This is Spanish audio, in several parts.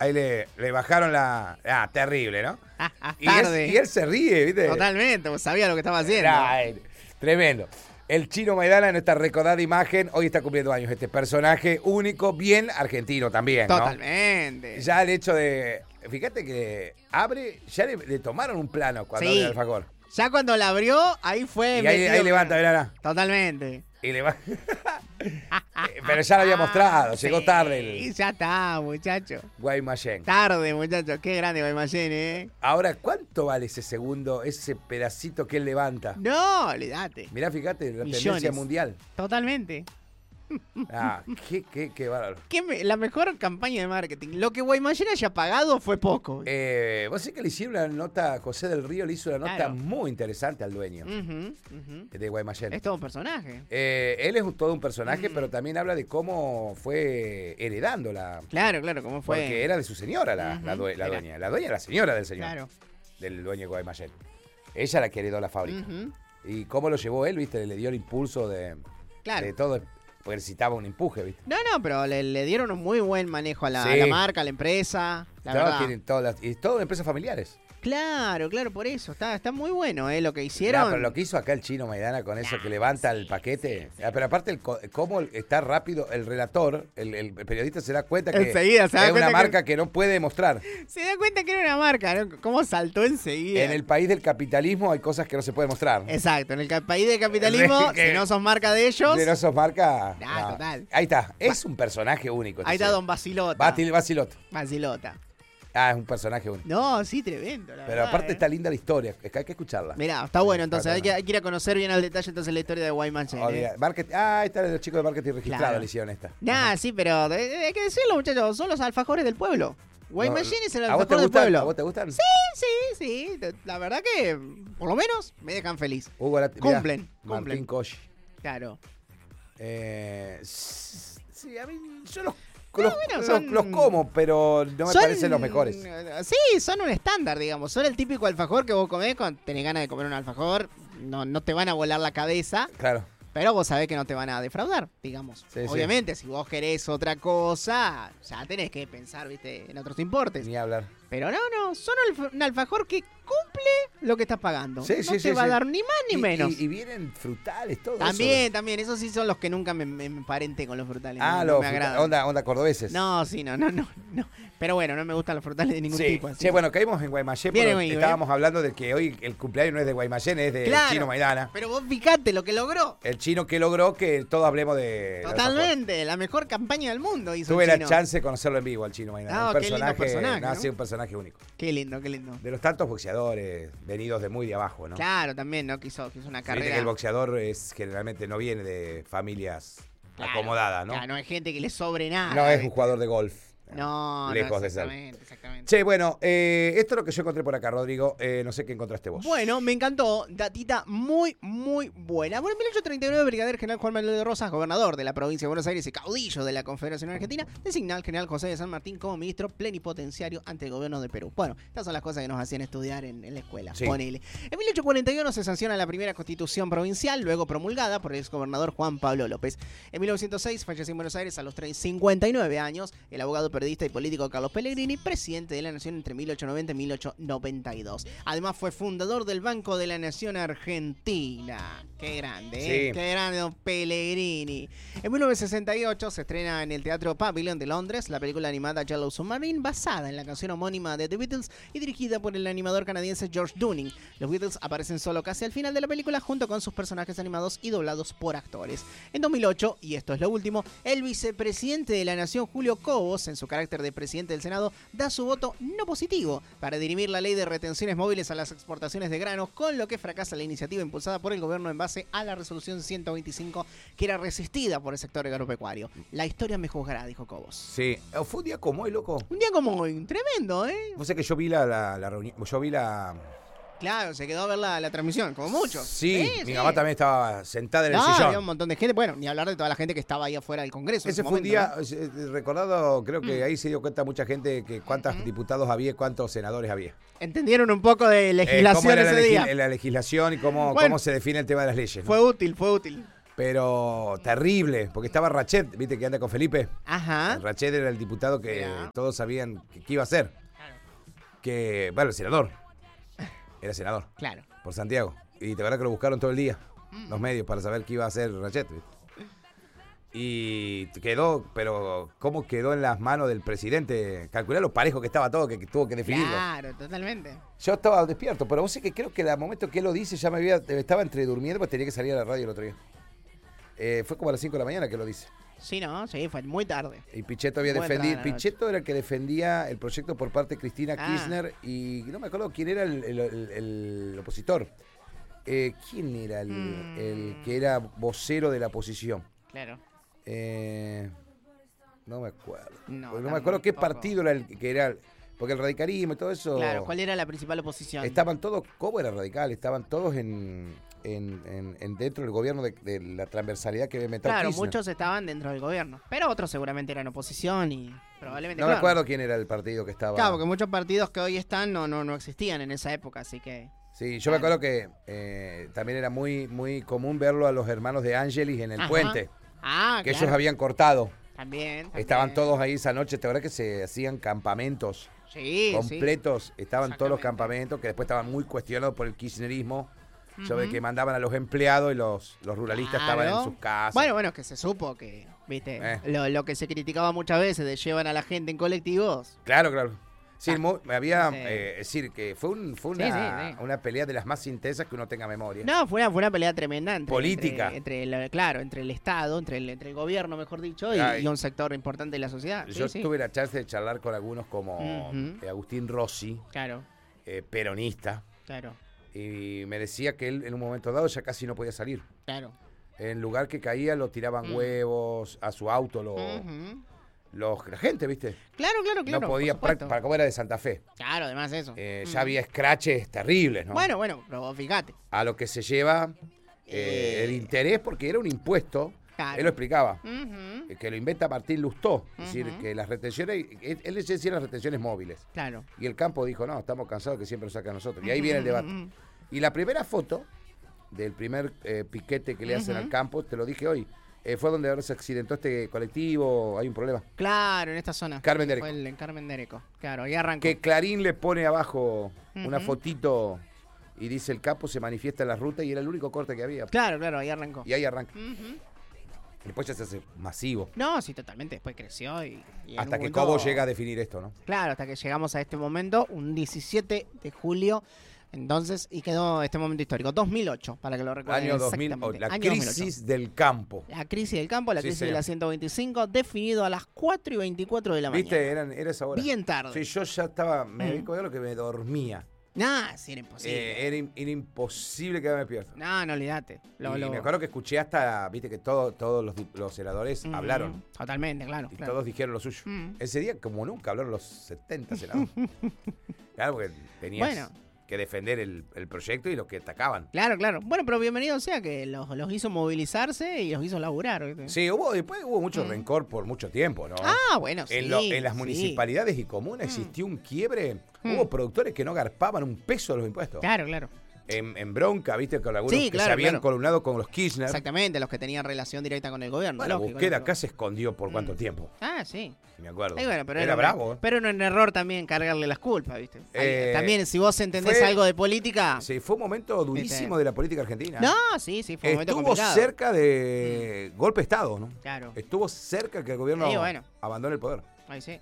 Ahí le bajaron la... terrible, ¿no? Tarde. Y él se ríe, ¿viste? Totalmente, pues sabía lo que estaba haciendo. Tremendo. El Chino Maidana, en esta recordada imagen, hoy está cumpliendo años. Este personaje único, bien argentino también, ¿no? Totalmente. Ya el hecho de... Fíjate que abre, ya le tomaron un plano cuando abre el alfajor. Ya cuando la abrió, ahí fue... Y ahí levanta, verá. Totalmente. Y le va... Pero ya lo había mostrado, llegó tarde el... Ya está, muchacho. Guaymallén. Tarde, muchacho. Qué grande Guaymallén, ¿eh? Ahora, ¿cuánto vale ese segundo, ese pedacito que él levanta? No, olvídate. Mirá, fíjate, la Millones. tendencia mundial. Totalmente. Qué bárbaro. La mejor campaña de marketing. Lo que Guaymallén haya pagado fue poco. Vos sabés que le hicieron una nota, José del Río le hizo una nota muy interesante al dueño de Guaymallén. Es todo un personaje. Él es todo un personaje, pero también habla de cómo fue heredándola. Claro, cómo fue. Porque era de su señora la dueña. La dueña era la señora del señor. Claro. Del dueño de Guaymallén. Ella la que heredó la fábrica. Y cómo lo llevó él, viste, le dio el impulso de todo. Porque necesitaba un empuje, ¿viste? No, pero le dieron un muy buen manejo a la marca, a la empresa. Tienen y todas empresas familiares. Claro, por eso. Está muy bueno, lo que hicieron. Pero lo que hizo acá el Chino Maidana con eso, que levanta el paquete. Sí. Pero aparte, cómo está rápido el relator, el periodista se da cuenta que enseguida es una marca que no puede mostrar. Se da cuenta que era una marca, ¿no? Cómo saltó enseguida. En el país del capitalismo hay cosas que no se pueden mostrar. Exacto, en el país del capitalismo, si no sos marca de ellos. Si no sos marca. No. Total. Ahí está, es un personaje único. Ahí está Don Basilota. Basilota. Es un personaje único. No, sí, tremendo. Pero aparte está linda la historia, hay que escucharla. Mirá, está bueno, entonces hay que ir a conocer bien al detalle entonces la historia de Guaymallén. Ahí está el chico de marketing registrado, le hicieron esta. Sí, pero hay que decirlo, muchachos, son los alfajores del pueblo. Guaymallén es el alfajor del pueblo. ¿A vos te gustan? Sí. La verdad que, por lo menos, me dejan feliz. Cumplen. Martín Cochi. Claro. Sí, a mí yo los como, pero no me parecen los mejores. Sí, son un estándar, digamos. Son el típico alfajor que vos comés cuando tenés ganas de comer un alfajor. No te van a volar la cabeza. Claro. Pero vos sabés que no te van a defraudar, digamos. Sí, obviamente, si vos querés otra cosa, ya tenés que pensar, viste, en otros importes. Ni hablar. Pero no, son un alfajor que cumple lo que estás pagando. No te va a dar ni más ni menos. Y vienen frutales, todo también, eso. También. Esos sí son los que nunca me emparenté con los frutales. No me agradan. Onda cordobeses. No. Pero bueno, no me gustan los frutales de ningún tipo. Así. Bueno, caímos en Guaymallén, estábamos hablando de que hoy el cumpleaños no es de Guaymallén, es de Chino Maidana. Pero vos fijate lo que logró. El chino que logró que todos hablemos de... Totalmente, la mejor campaña del mundo hizo Tuve el chino. la chance de conocerlo en vivo al Chino Maidana. Qué lindo personaje. ¿no? Sí, un personaje único. Qué lindo. De los tantos boxeadores venidos de muy de abajo, ¿no? Claro, también, ¿no? Que hizo una carrera. Que el boxeador generalmente no viene de familias acomodadas, ¿no? Claro, no hay gente que le sobre nada. No es un jugador de golf. Lejos de ser. Exactamente. Che, bueno, esto es lo que yo encontré por acá, Rodrigo. No sé qué encontraste vos. Bueno, me encantó. Datita muy, muy buena. Bueno, en 1839, el brigadier general Juan Manuel de Rosas, gobernador de la provincia de Buenos Aires y caudillo de la Confederación Argentina, designa al general José de San Martín como ministro plenipotenciario ante el gobierno de Perú. Bueno, estas son las cosas que nos hacían estudiar en la escuela. Sí. Ponele. En 1841 se sanciona la primera constitución provincial, luego promulgada por el exgobernador Juan Pablo López. En 1906 falleció en Buenos Aires a los 59 años el abogado periodista y político Carlos Pellegrini, presidente de la Nación entre 1890 y 1892. Además fue fundador del Banco de la Nación Argentina. Qué grande, ¿eh? Sí. Qué grande don Pellegrini. En 1968 se estrena en el Teatro Pavilion de Londres la película animada Yellow Submarine, basada en la canción homónima de The Beatles y dirigida por el animador canadiense George Dunning. Los Beatles aparecen solo casi al final de la película junto con sus personajes animados y doblados por actores. En 2008, y esto es lo último, el vicepresidente de la Nación Julio Cobos, en su carácter de presidente del Senado, da su voto no positivo para dirimir la ley de retenciones móviles a las exportaciones de granos, con lo que fracasa la iniciativa impulsada por el gobierno en base a la resolución 125 que era resistida por el sector agropecuario. La historia me juzgará, dijo Cobos. Sí, fue un día como hoy, loco. Un día como hoy, tremendo, ¿eh? Vos sabés que yo vi la reunión, yo vi la... Claro, se quedó a ver la transmisión, como muchos. Sí, mi mamá también estaba sentada en el sillón. Había un montón de gente, bueno, ni hablar de toda la gente que estaba ahí afuera del Congreso. Ese fue un día, recordado, creo que ahí se dio cuenta mucha gente que cuántos diputados había y cuántos senadores había. Entendieron un poco de legislación ese día. La legislación y cómo se define el tema de las leyes, ¿no? Fue útil. Pero terrible, porque estaba Rachet, viste que anda con Felipe. Ajá. Rachet era el diputado que todos sabían que iba a ser. Claro. Que, bueno, el senador. Era senador. Claro. Por Santiago. Y te verdad que lo buscaron todo el día, los medios, para saber qué iba a hacer Rachet. Y quedó, pero ¿cómo quedó en las manos del presidente? Calculá lo parejo que estaba todo, que tuvo que definirlo. Claro, totalmente. Yo estaba despierto, pero vos sé que creo que al momento que él lo dice ya estaba entre durmiendo, pues tenía que salir a la radio el otro día. Fue como a las 5 de la mañana que lo dice. Sí, no, sí, fue muy tarde. Y Pichetto había defendido. Pichetto era el que defendía el proyecto por parte de Cristina Kirchner y no me acuerdo quién era el opositor. ¿Quién era el que era vocero de la oposición? Claro. No me acuerdo. No me acuerdo qué partido era el que era. Porque el radicalismo y todo eso. Claro, ¿cuál era la principal oposición? Estaban todos, ¿cómo era radical? Estaban todos dentro del gobierno de la transversalidad que había metido Claro, Kirchner. muchos estaban dentro del gobierno, pero otros seguramente eran oposición y probablemente. No me acuerdo quién era el partido que estaba. Claro, porque muchos partidos que hoy están no existían en esa época, así que. Sí, yo me acuerdo que también era muy, muy común verlo a los hermanos de Ángelis en el puente. Que ellos habían cortado. También. Estaban todos ahí esa noche, ¿te acuerdas que se hacían campamentos completos? Sí. Estaban todos los campamentos que después estaban muy cuestionados por el kirchnerismo, sobre que mandaban a los empleados y los ruralistas estaban en sus casas. Bueno, que se supo que, viste, lo que se criticaba muchas veces de llevan a la gente en colectivos. Claro. Sí, había, es decir, que fue una pelea de las más intensas que uno tenga memoria. No, fue una pelea tremenda. Política. Entre el Estado, entre el gobierno, mejor dicho, y un sector importante de la sociedad. Yo tuve la chance de charlar con algunos como Agustín Rossi, peronista. Claro. Y me decía que él en un momento dado ya casi no podía salir. Claro. En lugar que caía, lo tiraban huevos, a su auto la gente, ¿viste? Claro. No podía, para cómo era de Santa Fe. Claro, además eso. Ya había scratches terribles, ¿no? Bueno, pero fíjate. A lo que se lleva el interés, porque era un impuesto. Claro. Él lo explicaba. Que lo inventa Martín Lustó. Es decir, que las retenciones, él decía las retenciones móviles. Claro. Y el campo dijo, no, estamos cansados que siempre lo sacan a nosotros. Y ahí viene el debate. Y la primera foto del primer piquete que le hacen al campo, te lo dije hoy, fue donde ahora se accidentó este colectivo, hay un problema. Claro, en esta zona. Carmen de Areco. Fue en Carmen de Areco. Claro, ahí arrancó. Que Clarín le pone abajo una fotito y dice el campo se manifiesta en la ruta y era el único corte que había. Claro, ahí arrancó. Y ahí arranca. Después ya se hace masivo. No, sí, totalmente. Después creció y hasta que Cobo llega a definir esto, ¿no? Claro, hasta que llegamos a este momento, un 17 de julio. Entonces, y quedó este momento histórico, 2008, para que lo recuerden. Año 2008, la crisis del campo. La crisis del campo, la crisis de la 125, definido a las 4:24 de la mañana. ¿Viste? Era esa hora. Bien tarde. Sí, yo ya estaba, me dedico a lo que me dormía. Nah, sí, era imposible. Era imposible quedarme despierto. No, olvídate. Me acuerdo que escuché hasta, viste que todos los senadores hablaron. Totalmente, claro. Y todos dijeron lo suyo. Ese día, como nunca, hablaron los 70 senadores. Claro, porque tenías que defender el proyecto y los que atacaban. Claro. Bueno, pero bienvenido sea que los hizo movilizarse y los hizo laburar. ¿Viste? Sí, después hubo mucho rencor por mucho tiempo, ¿no? Ah, bueno, sí. En las municipalidades y comunas existió un quiebre. Hubo productores que no garpaban un peso de los impuestos. Claro. En bronca, viste, con algunos que se habían columnado con los Kirchner. Exactamente, los que tenían relación directa con el gobierno. La búsqueda acá se escondió por cuánto tiempo. Ah, sí. Me acuerdo. Pero era bravo. Pero no es un error también cargarle las culpas, ¿viste? También, si vos entendés algo de política. Sí, fue un momento durísimo de la política argentina. No, sí, fue un momento complicado. Estuvo cerca de golpe de Estado, ¿no? Claro. Estuvo cerca que el gobierno abandone el poder. Ahí sí.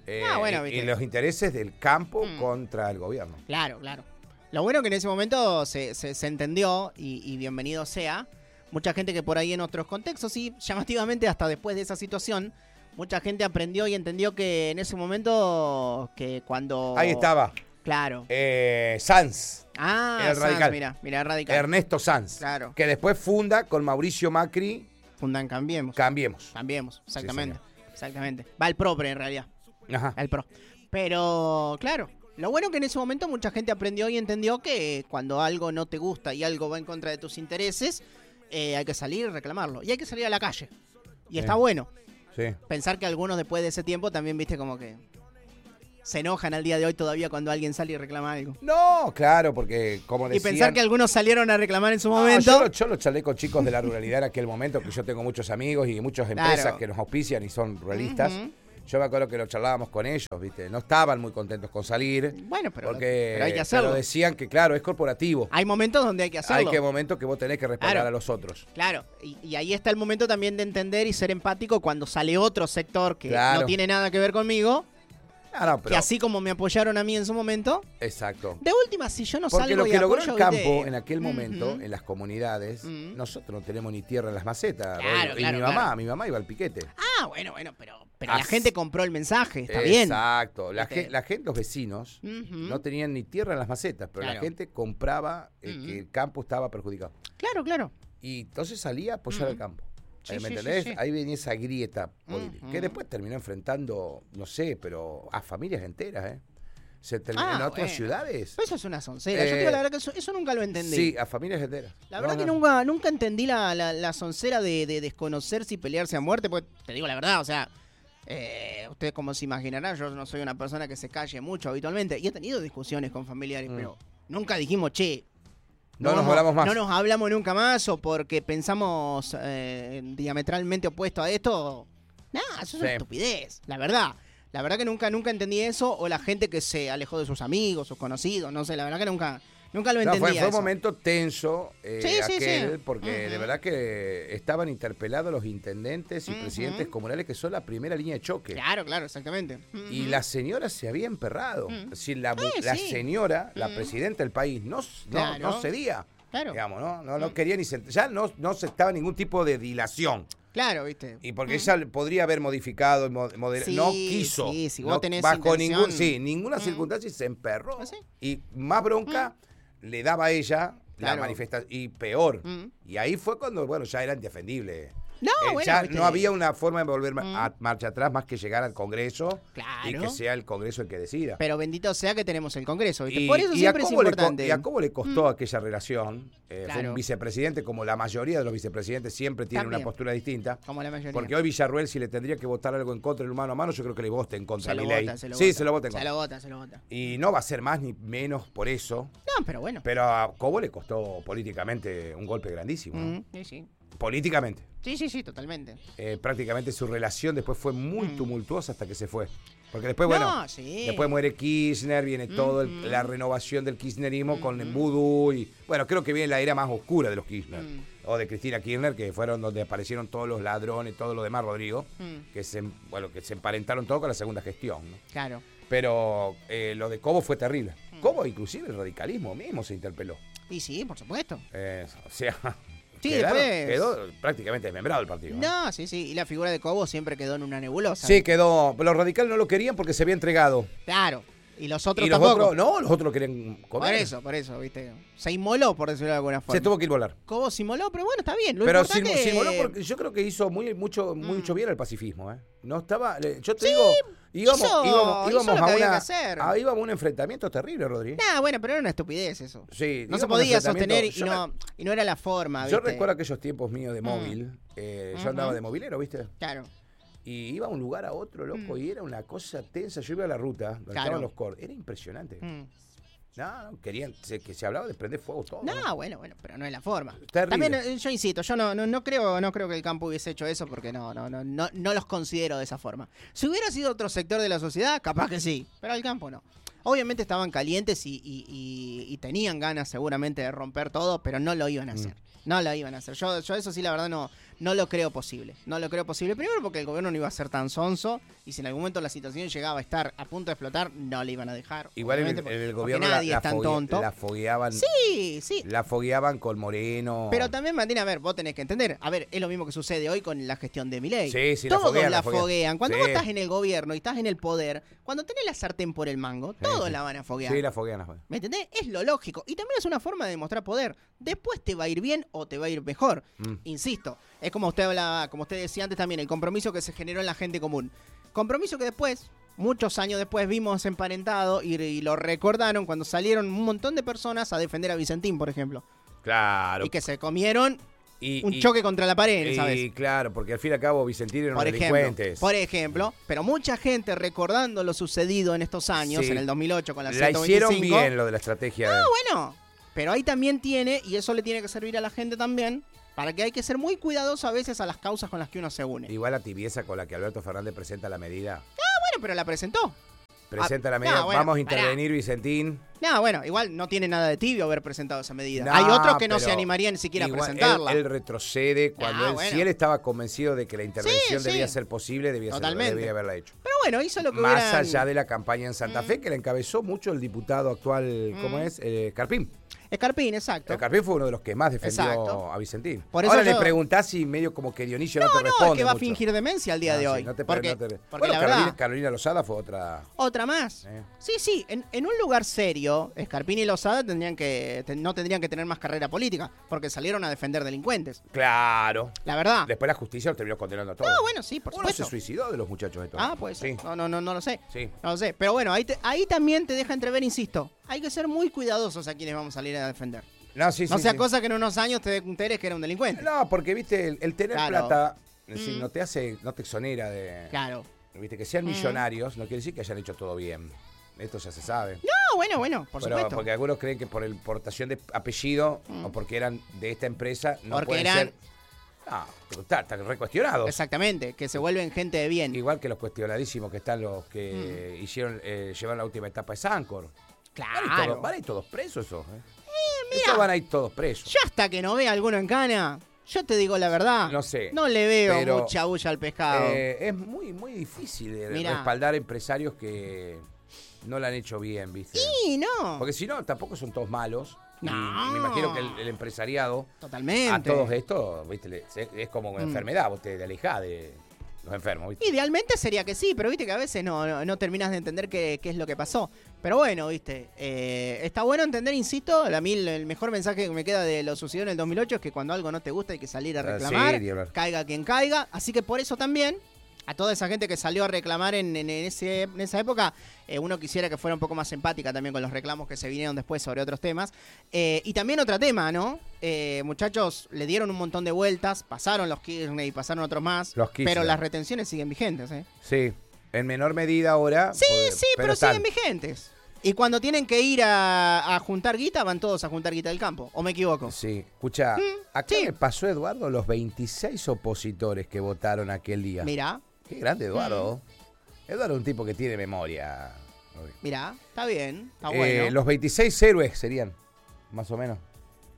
Y los intereses del campo contra el gobierno. Claro. Lo bueno que en ese momento se entendió, y bienvenido sea, mucha gente que por ahí en otros contextos, y llamativamente hasta después de esa situación, mucha gente aprendió y entendió que en ese momento, que cuando... Ahí estaba. Claro. Sanz. Ah, el radical. Mirá, radical. Ernesto Sanz. Claro. Que después funda con Mauricio Macri. Fundan Cambiemos, exactamente. Sí, exactamente. Va el PROPRE en realidad. Ajá. El PRO. Pero, claro... Lo bueno que en ese momento mucha gente aprendió y entendió que cuando algo no te gusta y algo va en contra de tus intereses, hay que salir y reclamarlo. Y hay que salir a la calle. Y está bueno. Sí. Pensar que algunos después de ese tiempo también, viste, como que se enojan al día de hoy todavía cuando alguien sale y reclama algo. No, claro, porque como decían... Y pensar que algunos salieron a reclamar en su momento. Yo lo charlé con chicos de la ruralidad en aquel momento, que yo tengo muchos amigos y muchas empresas Claro. que nos auspician y son ruralistas. Ujú. Yo me acuerdo que lo charlábamos con ellos, ¿viste? No estaban muy contentos con salir. Bueno, pero hay que Pero hacerlo. decían que, claro, es corporativo. Hay momentos donde hay que hacerlo. Hay que momentos que vos tenés que respaldar Claro. a los otros. Claro, y ahí está el momento también de entender y ser empático cuando sale otro sector que Claro. no tiene nada que ver conmigo, No, pero... que así como me apoyaron a mí en su momento, Exacto. de última, si yo no Porque salgo lo y que logró apoyo, el campo ¿viste? en aquel momento, Ujú. en las comunidades, Ujú. nosotros no tenemos ni tierra en las macetas. Claro, y claro, mi mamá iba al piquete. Ah, bueno, pero la As- gente compró el mensaje, está bien. Exacto. La ¿Viste? gente, los vecinos, Ujú. no tenían ni tierra en las macetas, pero la Claro. gente compraba Ujú. que el campo estaba perjudicado. Claro. Y entonces salía a apoyar Ujú. al campo. Sí, ¿Me sí, entendés? sí, sí. Ahí venía esa grieta política, Ujú. que después terminó enfrentando, no sé, pero a familias enteras, ¿eh? Se terminó en otras bueno. ciudades. Eso es una soncera. Yo te digo la verdad que eso nunca lo entendí. Sí, a familias enteras. La verdad No, que no. nunca entendí la soncera de desconocerse y pelearse a muerte, porque te digo la verdad, o sea, usted como se imaginará, yo no soy una persona que se calle mucho habitualmente, y he tenido discusiones con familiares, pero nunca dijimos, che, No nos hablamos más. no nos hablamos nunca más, o porque pensamos diametralmente opuesto a esto. Nah, eso es una Sí. estupidez, la verdad. La verdad que nunca entendí eso, o la gente que se alejó de sus amigos, sus conocidos, no sé, la verdad que nunca lo No, entendí. fue un eso. momento tenso Sí, sí, aquel, sí. porque de Ujú. verdad que estaban interpelados los intendentes y Ujú. presidentes comunales que son la primera línea de choque. Claro, exactamente. Y Ujú. la señora se había emperrado. Ujú. Es decir, la Sí. señora, la Ujú. presidenta del país, no Claro. cedía. Claro. Digamos, no quería ni ya no aceptaba ningún tipo de dilación. Claro, ¿viste? Y porque ella podría haber modificado, Sí, no quiso. sí, si no, vos tenés bajo intención. ninguna circunstancia y se emperró. ¿Ah, sí? Y más bronca le daba a ella la Claro. manifestación. Y peor. Mm. Y ahí fue cuando, bueno, ya era indefendible. No, bueno, ya ¿viste? no había una forma de volver a marcha atrás más que llegar al Congreso Claro. y que sea el Congreso el que decida. Pero bendito sea que tenemos el Congreso, ¿viste? Y, Por eso y siempre es importante. ¿Y a cómo le costó aquella relación? Fue Claro. un vicepresidente, como la mayoría de los vicepresidentes siempre tienen También. una postura distinta. Como la mayoría. Porque hoy Villarruel, si le tendría que votar algo en contra del mano a mano, yo creo que le vote en contra se de lo mi ley. vota, se lo Sí, vota. se lo vota en Se contra. lo vota. Y no va a ser más ni menos por eso. No, pero bueno. Pero a Cobo le costó políticamente un golpe grandísimo. ¿no? Sí. Políticamente. Sí, totalmente. Prácticamente su relación después fue muy tumultuosa hasta que se fue. Porque después, No, bueno, sí. después muere Kirchner, viene toda la renovación del kirchnerismo con el vudú y, bueno, creo que viene la era más oscura de los Kirchner. O de Cristina Kirchner, que fueron donde aparecieron todos los ladrones, todo lo demás, Rodrigo, que se emparentaron todo con la segunda gestión, ¿no? Claro. Pero lo de Cobo fue terrible. Cobo, inclusive, el radicalismo mismo se interpeló. Y sí, por supuesto. O sea, Sí, quedó después. prácticamente desmembrado el partido. No, sí. Y la figura de Cobo siempre quedó en una nebulosa. Sí, quedó. Los radicales no lo querían porque se había entregado. Claro. Y los otros Y los tampoco. otros, no, los otros lo querían comer. Por eso, ¿viste? Se inmoló, por decirlo de alguna forma. Se tuvo que ir volar. Cobo se inmoló, pero bueno, está bien. Lo Pero importante se inmoló es- porque yo creo que hizo mucho bien al pacifismo, ¿eh? No estaba, yo te digo, íbamos hizo a lo que había que hacer. íbamos a un enfrentamiento terrible, Rodríguez. Nah, bueno, pero era una estupidez eso. Sí, No se íbamos a un podía enfrentamiento. sostener y no era la forma, Yo ¿viste? recuerdo aquellos tiempos míos de móvil, yo andaba de movilero, ¿viste? Claro. Y iba a un lugar a otro, loco, y era una cosa tensa. Yo iba a la ruta, donde Claro. estaban los cordes. Era impresionante. No, querían, que se hablaba de prender fuego todo. No, bueno, pero no es la forma. Terrible. También yo insisto, yo no creo que el campo hubiese hecho eso porque no los considero de esa forma. Si hubiera sido otro sector de la sociedad, capaz que sí, pero el campo no. Obviamente estaban calientes y tenían ganas seguramente de romper todo, pero no lo iban a hacer. No lo iban a hacer. Yo eso sí, la verdad, no lo creo posible. No lo creo posible. Primero porque el gobierno no iba a ser tan sonso y si en algún momento la situación llegaba a estar a punto de explotar, no le iban a dejar. Igual en obviamente, el porque gobierno nadie es tan tonto. la fogueaban. Sí. La fogueaban con Moreno. Pero también, Martín, a ver, vos tenés que entender. A ver, es lo mismo que sucede hoy con la gestión de Milei. Sí, la Todos foguean, la la foguean. foguean. Cuando Sí. vos estás en el gobierno y estás en el poder, cuando tenés la sartén por el mango, todos sí. la van a foguear. Sí, la foguean. ¿Me entendés? Es lo lógico. Y también es una forma de demostrar poder. Después te va a ir bien o te va a ir mejor. Insisto, es como usted hablaba, como usted decía antes también, el compromiso que se generó en la gente común. Compromiso que después, muchos años después, vimos emparentado y lo recordaron cuando salieron un montón de personas a defender a Vicentín, por ejemplo. Claro. Y que se comieron un choque contra la pared, ¿sabes? Y claro, porque al fin y al cabo Vicentín eran unos delincuentes. Por ejemplo, pero mucha gente recordando lo sucedido en estos años, Sí. en el 2008 con la La 125. hicieron bien lo de la estrategia. Bueno, pero ahí también tiene, y eso le tiene que servir a la gente también, para que hay que ser muy cuidadoso a veces a las causas con las que uno se une. Igual la tibieza con la que Alberto Fernández presenta la medida. Bueno, pero la presentó. Presenta la medida, bueno, vamos a intervenir, Vicentín. No, bueno, igual no tiene nada de tibio haber presentado esa medida. No, Hay otros que no pero se animarían ni siquiera a igual presentarla. Él retrocede cuando si él estaba convencido de que la intervención Sí, debía sí. ser posible, debía haberla hecho. Pero bueno, hizo lo que Más hubieran... allá de la campaña en Santa Fe, que la encabezó mucho el diputado actual, ¿cómo es? Carpín. Escarpín, exacto. El Carpín fue uno de los que más defendió Exacto. a Vicentín. Por eso Ahora yo- le preguntás y medio como que Dionisio no te No, responde es que va a mucho. fingir demencia al día No, de sí, hoy. no te- porque no te- porque Bueno, la verdad... Carolina Lozada fue otra. Otra más. Sí, en un lugar serio, Escarpín y Lozada no tendrían que tener más carrera política, porque salieron a defender delincuentes. Claro. La verdad. Después la justicia los terminó condenando a todos. Ah, bueno, sí, por Uno supuesto. se suicidó de los muchachos estos. Ah, pues Sí. no lo sé. Sí. No lo sé. Pero bueno, ahí también te deja entrever, insisto, hay que ser muy cuidadosos a quienes vamos a salir a defender. No, sí, No sí, sea sí. cosa que en unos años te enteres que era un delincuente. No, porque, viste, el tener Claro. plata, es decir, no te exonera de... Claro. Viste, que sean millonarios no quiere decir que hayan hecho todo bien. Esto ya se sabe. No, bueno, por Pero supuesto. porque algunos creen que por importación de apellido o porque eran de esta empresa no Porque pueden eran- ser... No, está recuestionados. Exactamente, que se vuelven gente de bien. Igual que los cuestionadísimos que están los que llevan la última etapa de Sancor. Claro. Van a ir todos presos esos. Esos van a ir todos presos. Yo hasta que no vea alguno en cana, yo te digo la verdad. No sé, No le veo pero, mucha bulla al pescado. Es muy, muy difícil Mirá. respaldar empresarios que no la han hecho bien, ¿viste? Sí, no. Porque si no, tampoco son todos malos. Y No. me imagino que el empresariado, Totalmente. a todos estos, ¿viste? Es como una enfermedad, vos te alejás de los enfermos, ¿viste? Idealmente sería que sí, pero viste que a veces no terminas de entender qué es lo que pasó. Pero bueno, viste, está bueno entender, insisto, a mí el mejor mensaje que me queda de lo sucedido en el 2008 es que cuando algo no te gusta hay que salir a reclamar, sí, hablar. caiga quien caiga. Así que por eso también, a toda esa gente que salió a reclamar en esa época, uno quisiera que fuera un poco más empática también con los reclamos que se vinieron después sobre otros temas. Y también otro tema, ¿no? Muchachos, le dieron un montón de vueltas, pasaron los Kirchner y pasaron otros más, Los Kirchner. pero las retenciones siguen vigentes, ¿eh? Sí, en menor medida ahora. Sí, pero están. siguen vigentes. Y cuando tienen que ir a juntar guita, van todos a juntar guita del campo. ¿O me equivoco? Sí, escucha, acá sí. me pasó Eduardo los 26 opositores que votaron aquel día. Mirá, Qué grande Eduardo. Eduardo es un tipo que tiene memoria. está bien, está bueno. Los 26 héroes serían, más o menos.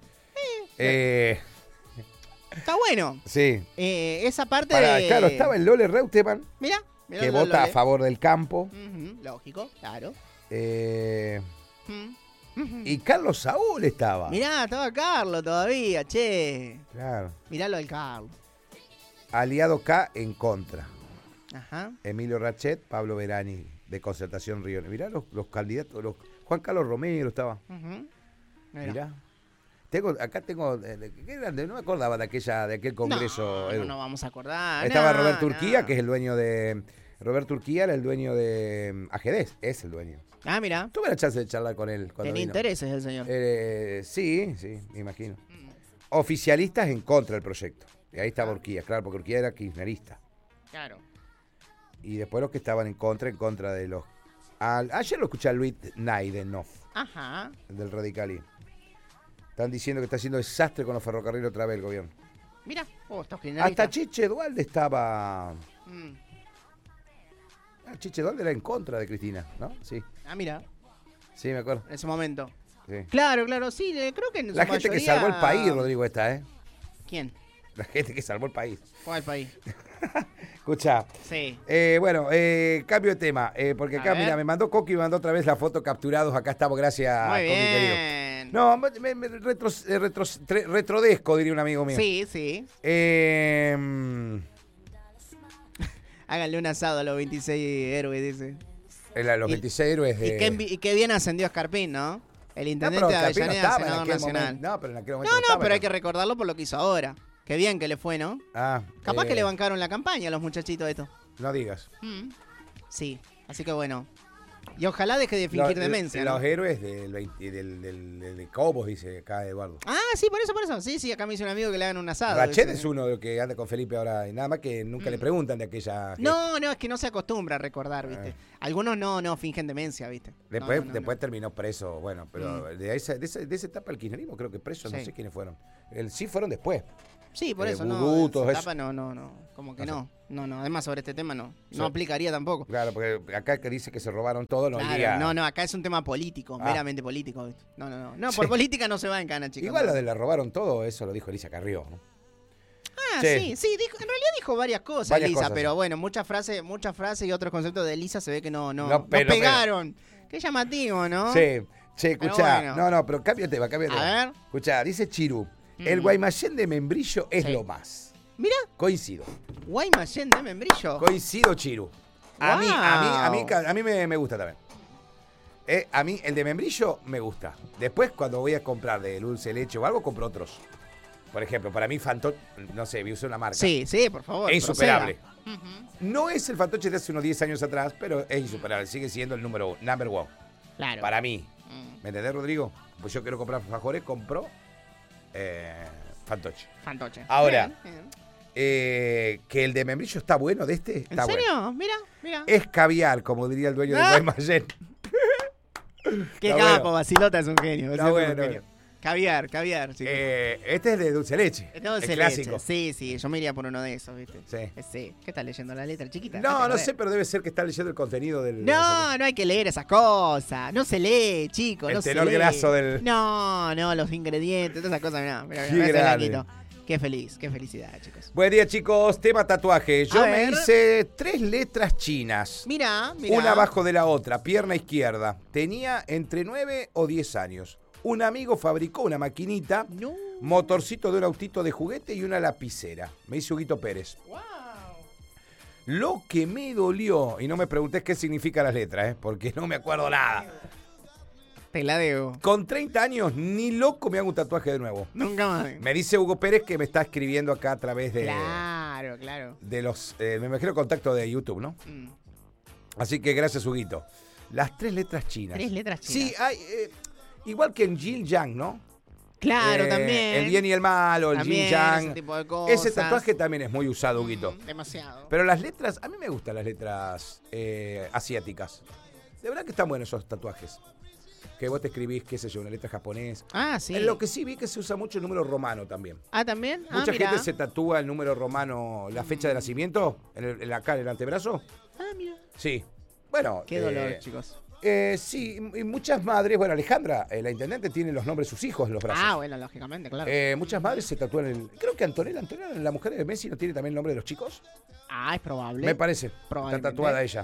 Está bueno. Sí. Esa parte de... Claro, estaba el Lole Reutemann, Mirá, que vota a favor del campo. Lógico, claro. Y Carlos Saúl estaba. Mirá, estaba Carlos todavía, che. Claro. Mirá lo del Carlos. Aliado K en contra. Ajá. Emilio Rachet, Pablo Verani, de Concertación Río. Mirá los candidatos. Juan Carlos Romero estaba. Mirá. Acá tengo. Qué grande, no me acordaba de aquel congreso. No vamos a acordar. Estaba no, Roberto Urquía, no. que es el dueño de. Roberto Urquía era el dueño de Ajedez, es el dueño. Ah, mira. Tuve la chance de charlar con él cuando Tiene vino. intereses el señor. Sí, me imagino. Oficialistas en contra del proyecto. Y ahí estaba Urquía, claro, porque Urquía era kirchnerista. Claro. Y después los que estaban en contra de los... Ayer lo escuché a Luis Naidenov, Ajá. del radicalismo. Están diciendo que está haciendo desastre con los ferrocarriles otra vez el gobierno. Mira, estos kirchneristas. Hasta Chiche Dualde estaba... Chiche Dualde era en contra de Cristina, ¿no? Sí, Ah, mira, sí, me acuerdo. en ese momento. Sí. Claro, sí, creo que en La su gente que mayoría- salvó el país, Rodrigo, ¿eh? ¿Quién? La gente que salvó el país. ¿Cuál país? Escucha, Sí. cambio de tema, porque A acá, ver. mira, me mandó Coqui, me mandó otra vez la foto capturados, acá estamos, gracias, Muy Coqui, querido. bien. No, retrodesco, diría un amigo mío. Sí. Háganle un asado a los 26 héroes, dice. Los 26 héroes de... Y qué bien ascendió Escarpín, ¿no? El No, intendente pero de Escarpín no Avellaneda, estaba en senador aquel nacional. momento. No, pero en aquel momento No, estaba, pero hay que recordarlo por lo que hizo ahora. Qué bien que le fue, ¿no? Capaz que le bancaron la campaña a los muchachitos estos. No digas. Sí, así que bueno. Y ojalá deje de fingir demencia. Los ¿no? héroes de Cobos, dice acá Eduardo. Ah, sí, por eso. Sí, acá me dice un amigo que le hagan un asado. Rachet es uno de los que anda con Felipe ahora, y nada más que nunca le preguntan de aquella... No, es que no se acostumbra a recordar, ¿viste? Algunos no fingen demencia, ¿viste? Después terminó preso, bueno, pero de esa etapa del kirchnerismo creo que preso, no sé quiénes fueron. Sí fueron después. Sí, por eso, Vudú, no. todo Etapa no. Como que no. Además, sobre este tema no aplicaría tampoco. Claro, porque acá que dice que se robaron todo, no iría... No, acá es un tema político, meramente político. ¿Viste? No, por política no se va en cana, chicos. Igual lo de la robaron todo, eso lo dijo Elisa Carrió, ¿no? Sí, dijo, en realidad dijo varias cosas, Elisa, pero bueno, muchas frases y otros conceptos de Elisa se ve que no pegaron. Qué llamativo, ¿no? Sí, escuchá, bueno. no, pero cámbiate. A ver. Escuchá, dice Chiru, el Guaymallén de Membrillo es lo más. Mira. Coincido. Guaymallén de Membrillo. Coincido, Chiru. A mí me gusta también. A mí el de membrillo me gusta. Después cuando voy a comprar de dulce de leche o algo, compro otros. Por ejemplo, para mí Fantoche, no sé, voy a usar una marca. Sí, por favor. Es insuperable. No es el Fantoche de hace unos 10 años atrás, pero es insuperable. Sigue siendo el number one. Claro. Para mí. ¿Me entendés, Rodrigo? Pues yo quiero comprar alfajores, compro Fantoche. Ahora, bien. Que el de membrillo está bueno, de este. Está ¿En serio? Bueno. Mira. Es caviar, como diría el dueño de Guaymallén. Qué capo, Basilota es un genio. Está bueno. Caviar, sí. Este es de dulce leche. Es de dulce clásico. leche. Sí, yo me iría por uno de esos, ¿viste? Sí. ¿Qué estás leyendo la letra chiquita? No sé, pero debe ser que está leyendo el contenido del... No hay que leer esas cosas. No se lee, chicos. El tenor graso del... No, los ingredientes, todas esas cosas. Mira, qué felicidad, chicos. Buen día, chicos. Tema tatuaje. Yo me hice 3 letras chinas. Mira. Una abajo de la otra, pierna izquierda. Tenía entre 9 o 10 años. Un amigo fabricó una maquinita, motorcito de un autito de juguete y una lapicera. Me hice Huguito Pérez. Wow. Lo que me dolió, y no me preguntes qué significan las letras, porque no me acuerdo nada. Te la debo. Con 30 años, ni loco me hago un tatuaje de nuevo. Nunca más. Me dice Hugo Pérez que me está escribiendo acá a través de... Claro. De los... me imagino contacto de YouTube, ¿no? Así que gracias, Huguito. Las 3 letras chinas. 3 letras chinas. Sí, hay... igual que en Yin Yang, ¿no? Claro, también. El bien y el mal, o el Yin Yang. Ese tipo de cosas. Ese tatuaje también es muy usado, Huguito. Demasiado. Pero las letras... A mí me gustan las letras asiáticas. De verdad que están buenos esos tatuajes. Que vos te escribís, qué sé yo, una letra japonés. Sí. En lo que sí vi que se usa mucho el número romano también. ¿También? Mucha gente se tatúa el número romano, la fecha de nacimiento, acá en el antebrazo. Mira. Sí. Bueno. Qué dolor, chicos. Sí, y muchas madres, bueno, Alejandra, la intendente, tiene los nombres de sus hijos en los brazos. Bueno, lógicamente, claro. Muchas madres se tatúan creo que Antonella, la mujer de Messi, ¿no tiene también el nombre de los chicos? Es probable. Me parece. Está tatuada ella.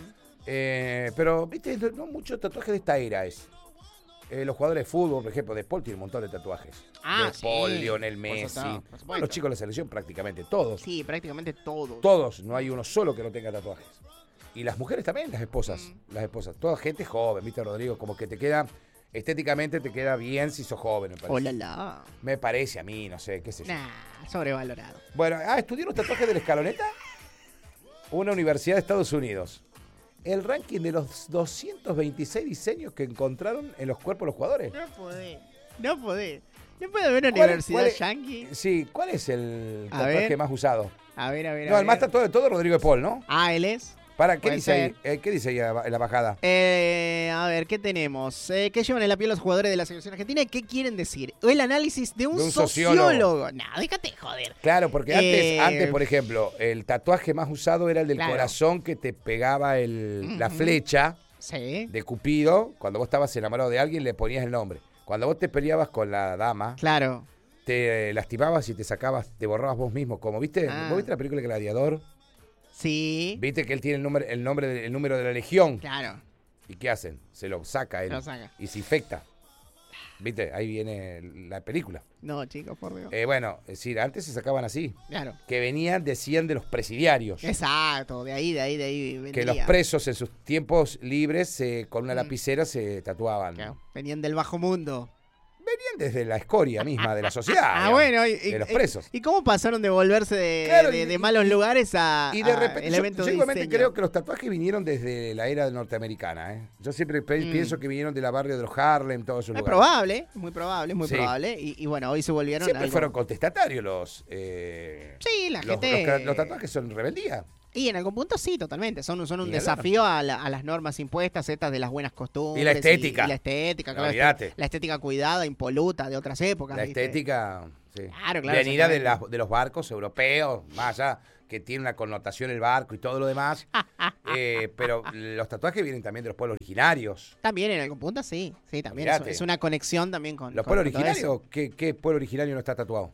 Pero, viste, no mucho tatuaje de esta era es. Los jugadores de fútbol, por ejemplo, de Paul tiene un montón de tatuajes. De Paul, Lionel Messi. Bueno, los chicos de la selección prácticamente todos. Sí, prácticamente todos. Todos, no hay uno solo que no tenga tatuajes. Y las mujeres también, las esposas. Toda gente joven, viste, Rodrigo, como que te queda, estéticamente te queda bien si sos joven, me parece. Me parece a mí, no sé, qué sé yo. Sobrevalorado. Bueno, ¿estudió los tatuajes de la Escaloneta? Una universidad de Estados Unidos. El ranking de los 226 diseños que encontraron en los cuerpos de los jugadores. No puede haber una universidad yankee. Sí, ¿cuál es el tatuaje más usado? A ver. No, el más tatuado de todo, Rodrigo de Paul, ¿no? Él es. ¿Qué dice ahí? ¿Qué dice ahí en la bajada? A ver, ¿qué tenemos? ¿Qué llevan en la piel los jugadores de la selección argentina? ¿Qué quieren decir? El análisis de un sociólogo. No, déjate joder. Claro, porque antes, por ejemplo, el tatuaje más usado era el del corazón que te pegaba la flecha de Cupido. Cuando vos estabas enamorado de alguien, le ponías el nombre. Cuando vos te peleabas con la dama, te lastimabas y te borrabas vos mismo. Como, ¿viste? ¿Vos viste la película Gladiador? Sí. Viste que él tiene el número de la legión. Claro. ¿Y qué hacen? Se lo saca él. Y se infecta. ¿Viste? Ahí viene la película. No, chicos, por Dios. Bueno, es decir, antes se sacaban así. Claro. Que decían de los presidiarios. Exacto, de ahí vendría. Que los presos en sus tiempos libres con una lapicera se tatuaban. Claro. Venían del bajo mundo. venían desde la escoria misma de la sociedad. Ah, digamos, bueno, de los presos. ¿Y cómo pasaron de volverse de, Claro, de malos lugares a, y de repente, elementos yo de igualmente diseño? creo que los tatuajes vinieron desde la era norteamericana. Yo siempre pienso que vinieron de la barrio de los Harlem, todos esos Es lugares. probable, muy probable, muy Sí. probable. Y bueno, hoy se volvieron Siempre algo... fueron contestatarios los... Sí, la gente... Los tatuajes son rebeldía. Y en algún punto sí, totalmente. Son un Y desafío a las normas impuestas, estas de las buenas costumbres. Y la estética. Y la estética, claro. Olvídate. La estética cuidada, impoluta de otras épocas. La ¿viste? estética, sí. Claro, claro, venida de, exactamente. de los barcos europeos, más allá que tiene una connotación el barco y todo lo demás. Pero los tatuajes vienen también de los pueblos originarios. También en algún punto sí. Sí, también Olvídate. es una conexión también con... ¿Los con pueblos todo eso. originarios? ¿Qué pueblo originario no está tatuado?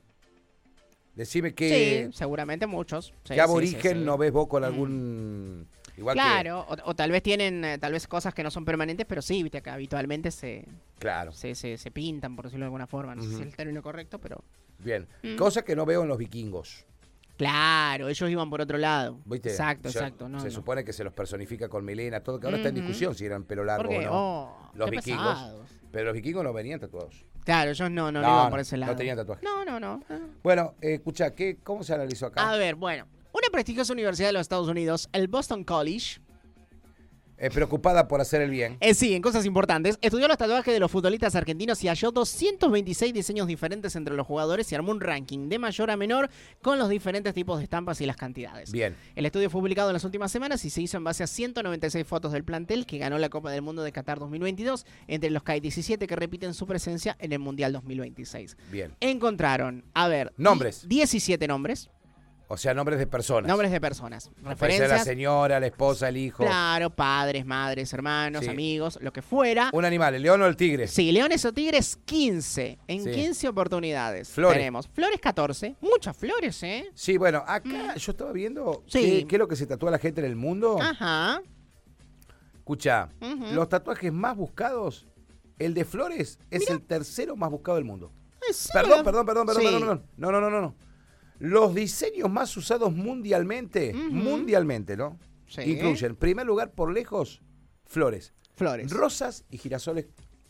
Decime que... Sí, seguramente muchos. Sí, ¿Qué aborigen sí. no ves vos con algún... Igual Claro, o tal vez tienen tal vez cosas que no son permanentes, pero sí, viste que habitualmente se Claro. se pintan, por decirlo de alguna forma. No sé si es el término correcto, pero... Bien. Cosa que no veo en los vikingos. Claro, ellos iban por otro lado. ¿Viste? Exacto, Se exacto. No, se no. supone que se los personifica con melena, todo, que ahora está en discusión si eran pelo largo ¿Por qué? o no. Oh, Los qué vikingos. pesados. Pero los vikingos no venían tatuados. Claro, ellos no No, iban por ese lado. no tenían tatuajes. No. Bueno, escucha, ¿cómo se analizó acá? A ver, bueno. Una prestigiosa universidad de los Estados Unidos, el Boston College, Preocupada por hacer el bien. sí, en cosas importantes, estudió los tatuajes de los futbolistas argentinos y halló 226 diseños diferentes entre los jugadores y armó un ranking de mayor a menor con los diferentes tipos de estampas y las cantidades. Bien. El estudio fue publicado en las últimas semanas y se hizo en base a 196 fotos del plantel que ganó la Copa del Mundo de Qatar 2022, entre los que hay 17 que repiten su presencia en el Mundial 2026. Bien. Encontraron, a ver, Nombres. 17 nombres. O sea, nombres de personas. Nombres de personas. Puede ser la Referencias. señora, la esposa, el hijo. Claro, padres, madres, hermanos, Sí. amigos, lo que fuera. Un animal, el león o el tigre. Sí, leones o tigres, 15. En Sí. 15 oportunidades. Flores. Tenemos flores 14. Muchas flores, ¿eh? Sí, bueno, acá yo estaba viendo Sí. qué es lo que se tatúa la gente en el mundo. Ajá. Escucha, Ujú. los tatuajes más buscados, el de flores es el tercero más buscado del mundo. Sí, Perdón. Sí. No. Los diseños más usados mundialmente, ¿no? Sí. Incluyen, en primer lugar, por lejos, flores, Flores. rosas y girasoles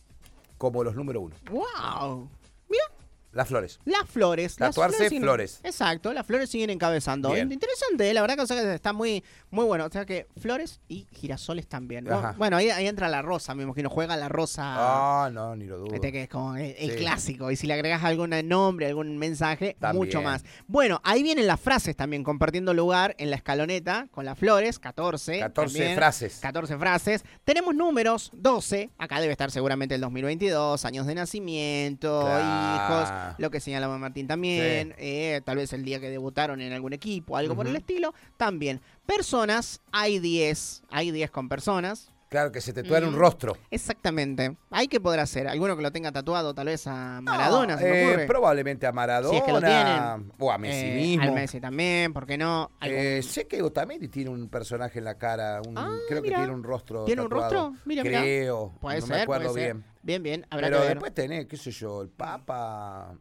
como los número uno. ¡Wow! Mira, Las flores. las flores. las Tatuarse siguen- flores. Exacto, las flores siguen encabezando. Bien. Interesante, la verdad que, o sea, que está muy, muy bueno. O sea que flores y girasoles también. Ajá. Bueno, ahí entra la rosa, me imagino. Juega la rosa. Ah, no, ni lo dudo. Este que es como el Sí. clásico. Y si le agregas algún nombre, algún mensaje, También. mucho más. Bueno, ahí vienen las frases también, compartiendo lugar en la escaloneta con las flores, 14. 14 también. frases. 14 frases. Tenemos números, 12. Acá debe estar seguramente el 2022, años de nacimiento, Claro. hijos, lo que señalaba Martín también. Tal vez el día que debutaron en algún equipo, algo por el estilo. También. Personas, hay 10. Hay 10 con personas. Claro, que se tatúan un rostro. Exactamente. Hay que poder hacer. Alguno que lo tenga tatuado, tal vez a Maradona, No, se me ocurre. probablemente a Maradona. Si es que lo tienen. O a Messi mismo. Al Messi también, ¿por qué no? Sé que Otamendi tiene un personaje en la cara. Creo mira. que tiene un rostro. ¿Tiene un tatuado. rostro? Mira. Creo. Puede no ser, me acuerdo puede ser. bien. Bien, habrá Pero que ver. después tenés, qué sé yo, el Papa.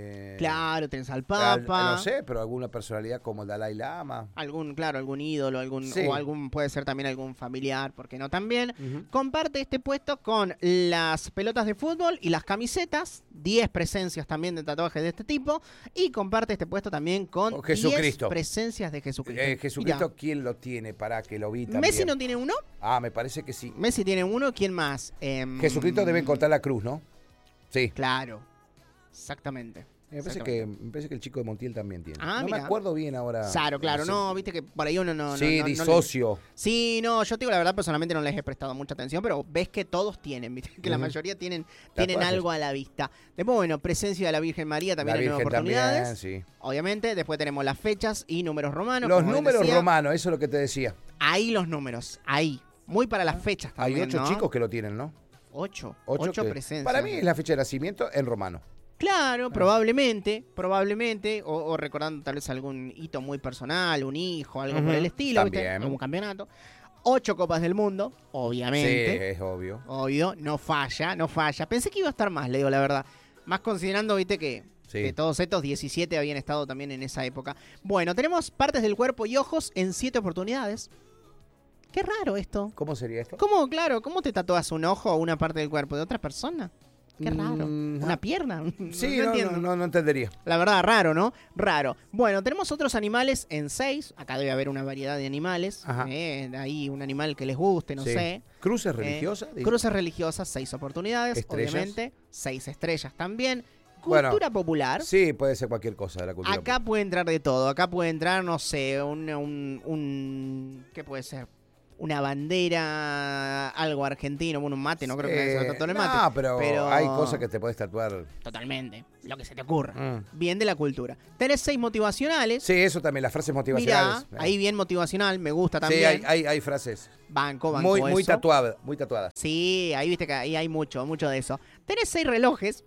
Claro, tenés al Papa. No sé, pero alguna personalidad como el Dalai Lama. Algún ídolo, Sí. o puede ser también algún familiar, ¿por qué no? También Ujú. comparte este puesto con las pelotas de fútbol y las camisetas, 10 presencias también de tatuajes de este tipo, y comparte este puesto también con Con Jesucristo. 10 presencias de Jesucristo. Jesucristo, Mirá, ¿quién lo tiene? Para que lo vi también. ¿Messi no tiene uno? Ah, me parece que sí. Messi tiene uno, ¿quién más? Jesucristo debe encontrar la cruz, ¿no? Sí. Claro, exactamente. Me parece que el chico de Montiel también tiene. Ah, no mira. me acuerdo bien ahora. Claro, sé. no, viste que por ahí uno no... Sí, no le- disocio. Sí, no, yo te digo la verdad, personalmente no les he prestado mucha atención, pero ves que todos tienen, ¿viste? Que la Ujú. mayoría tienen Tatuajes. algo a la vista. Después, bueno, presencia de la Virgen María también La en nuevas Virgen oportunidades. también, sí. Obviamente, después tenemos las fechas y números romanos. Los como bien números decía. romanos, eso es lo que te decía. Ahí los números, ahí. Muy para las fechas Hay también, 8 ¿no? chicos que lo tienen, ¿no? 8 que- presencias. Para mí es la fecha de nacimiento en romano. Claro, probablemente, o recordando tal vez algún hito muy personal, un hijo, algo por Ujú, el estilo, ¿viste? también. Algún campeonato. 8 Copas del Mundo, obviamente. Sí, es obvio. Obvio, no falla. Pensé que iba a estar más, le digo la verdad. Más considerando, viste, que Sí. de todos estos, 17 habían estado también en esa época. Bueno, tenemos partes del cuerpo y ojos en 7 oportunidades. Qué raro esto. ¿Cómo sería esto? ¿Cómo te tatúas un ojo o una parte del cuerpo de otra persona? Qué raro. ¿Una pierna? Sí, entiendo. no entendería. La verdad, raro, ¿no? Raro. Bueno, tenemos otros animales en 6. Acá debe haber una variedad de animales. Ahí un animal que les guste, no sé. ¿Cruces religiosas? Cruces religiosas, 6 oportunidades, Estrellas. obviamente. 6 estrellas también. Cultura popular. Sí, puede ser cualquier cosa de la cultura Acá popular. puede entrar de todo. Acá puede entrar, no sé, ¿qué puede ser? Una bandera, algo argentino, bueno, un mate, no creo que se tatúe el mate. No, pero hay cosas que te puedes tatuar. Totalmente, lo que se te ocurra. Bien de la cultura. Tenés 6 motivacionales. Sí, eso también, las frases motivacionales. Mirá, ahí bien motivacional, me gusta también. Sí, hay frases. Banco Muy eso. tatuadas. Sí, ahí viste que ahí hay mucho de eso. Tenés 6 relojes.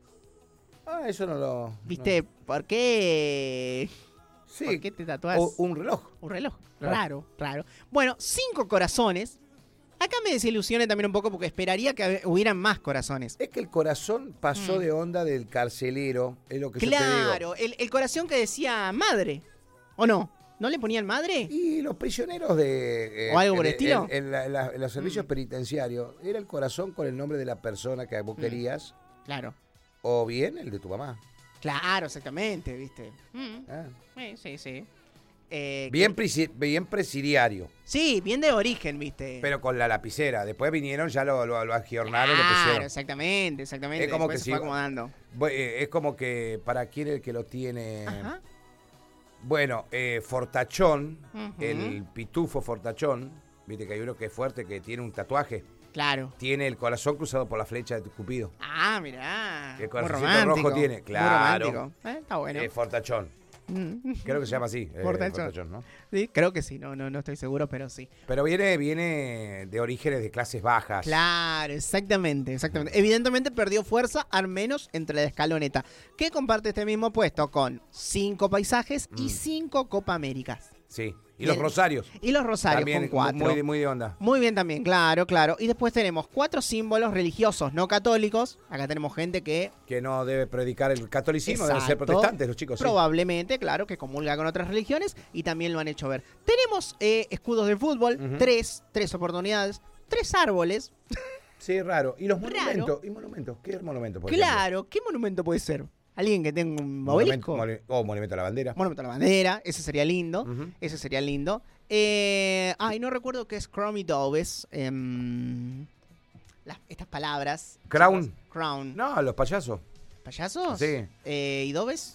Eso no lo... ¿Viste? No. ¿Por qué? Sí. ¿Por qué te tatuás? Un reloj. Un reloj. Claro. Raro. Bueno, 5 corazones. Acá me desilusioné también un poco porque esperaría que hubieran más corazones. Es que el corazón pasó de onda del carcelero, es lo que yo te digo. Claro, el corazón que decía madre. ¿O no? ¿No le ponían madre? Y los prisioneros de... ¿O algo por el estilo? En los servicios penitenciarios, era el corazón con el nombre de la persona que vos querías, Claro. o bien el de tu mamá. Claro, exactamente, ¿viste? Ah. Sí. Bien presidiario, Sí, bien de origen, ¿viste? pero con la lapicera. Después vinieron, ya lo aggiornaron, lo Claro, pusieron. exactamente. Es como Después que se fue acomodando. Es como que para quién el que lo tiene... Ajá. Bueno, Fortachón, Ujú. el pitufo Fortachón, viste que hay uno que es fuerte, que tiene un tatuaje. Claro. Tiene el corazón cruzado por la flecha de Cupido. Ah, mirá. Que el Muy corazoncito romántico. rojo tiene, Muy claro. romántico. Está bueno. Fortachón. Creo que se llama así. Fortachón. ¿No? Sí, creo que sí. No estoy seguro, pero sí. Pero viene de orígenes de clases bajas. Claro, exactamente. Evidentemente perdió fuerza, al menos entre la escaloneta, que comparte este mismo puesto con 5 paisajes y 5 Copa Américas. Sí. Y los rosarios. Y los rosarios También con 4. muy de onda. Muy bien también, claro. Y después tenemos 4 símbolos religiosos no católicos. Acá tenemos gente que... Que no debe predicar el catolicismo, deben ser Exacto. protestantes los chicos. Sí. Probablemente, claro, que comulga con otras religiones y también lo han hecho ver. Tenemos escudos de fútbol, 3 oportunidades, 3 árboles. Sí, raro. Y los Raro. monumentos. ¿Y monumentos? ¿Qué monumento? Por Claro, ¿qué monumento puede ser? ¿Alguien que tenga un obelisco? Monumento a la bandera. Monumento a la bandera, ese sería lindo. Ujú. Ese sería lindo. No recuerdo qué es Chromie Doves. Estas palabras. Crown. chicos. Crown. No, los payasos. ¿Payasos? Sí. ¿Y Doves?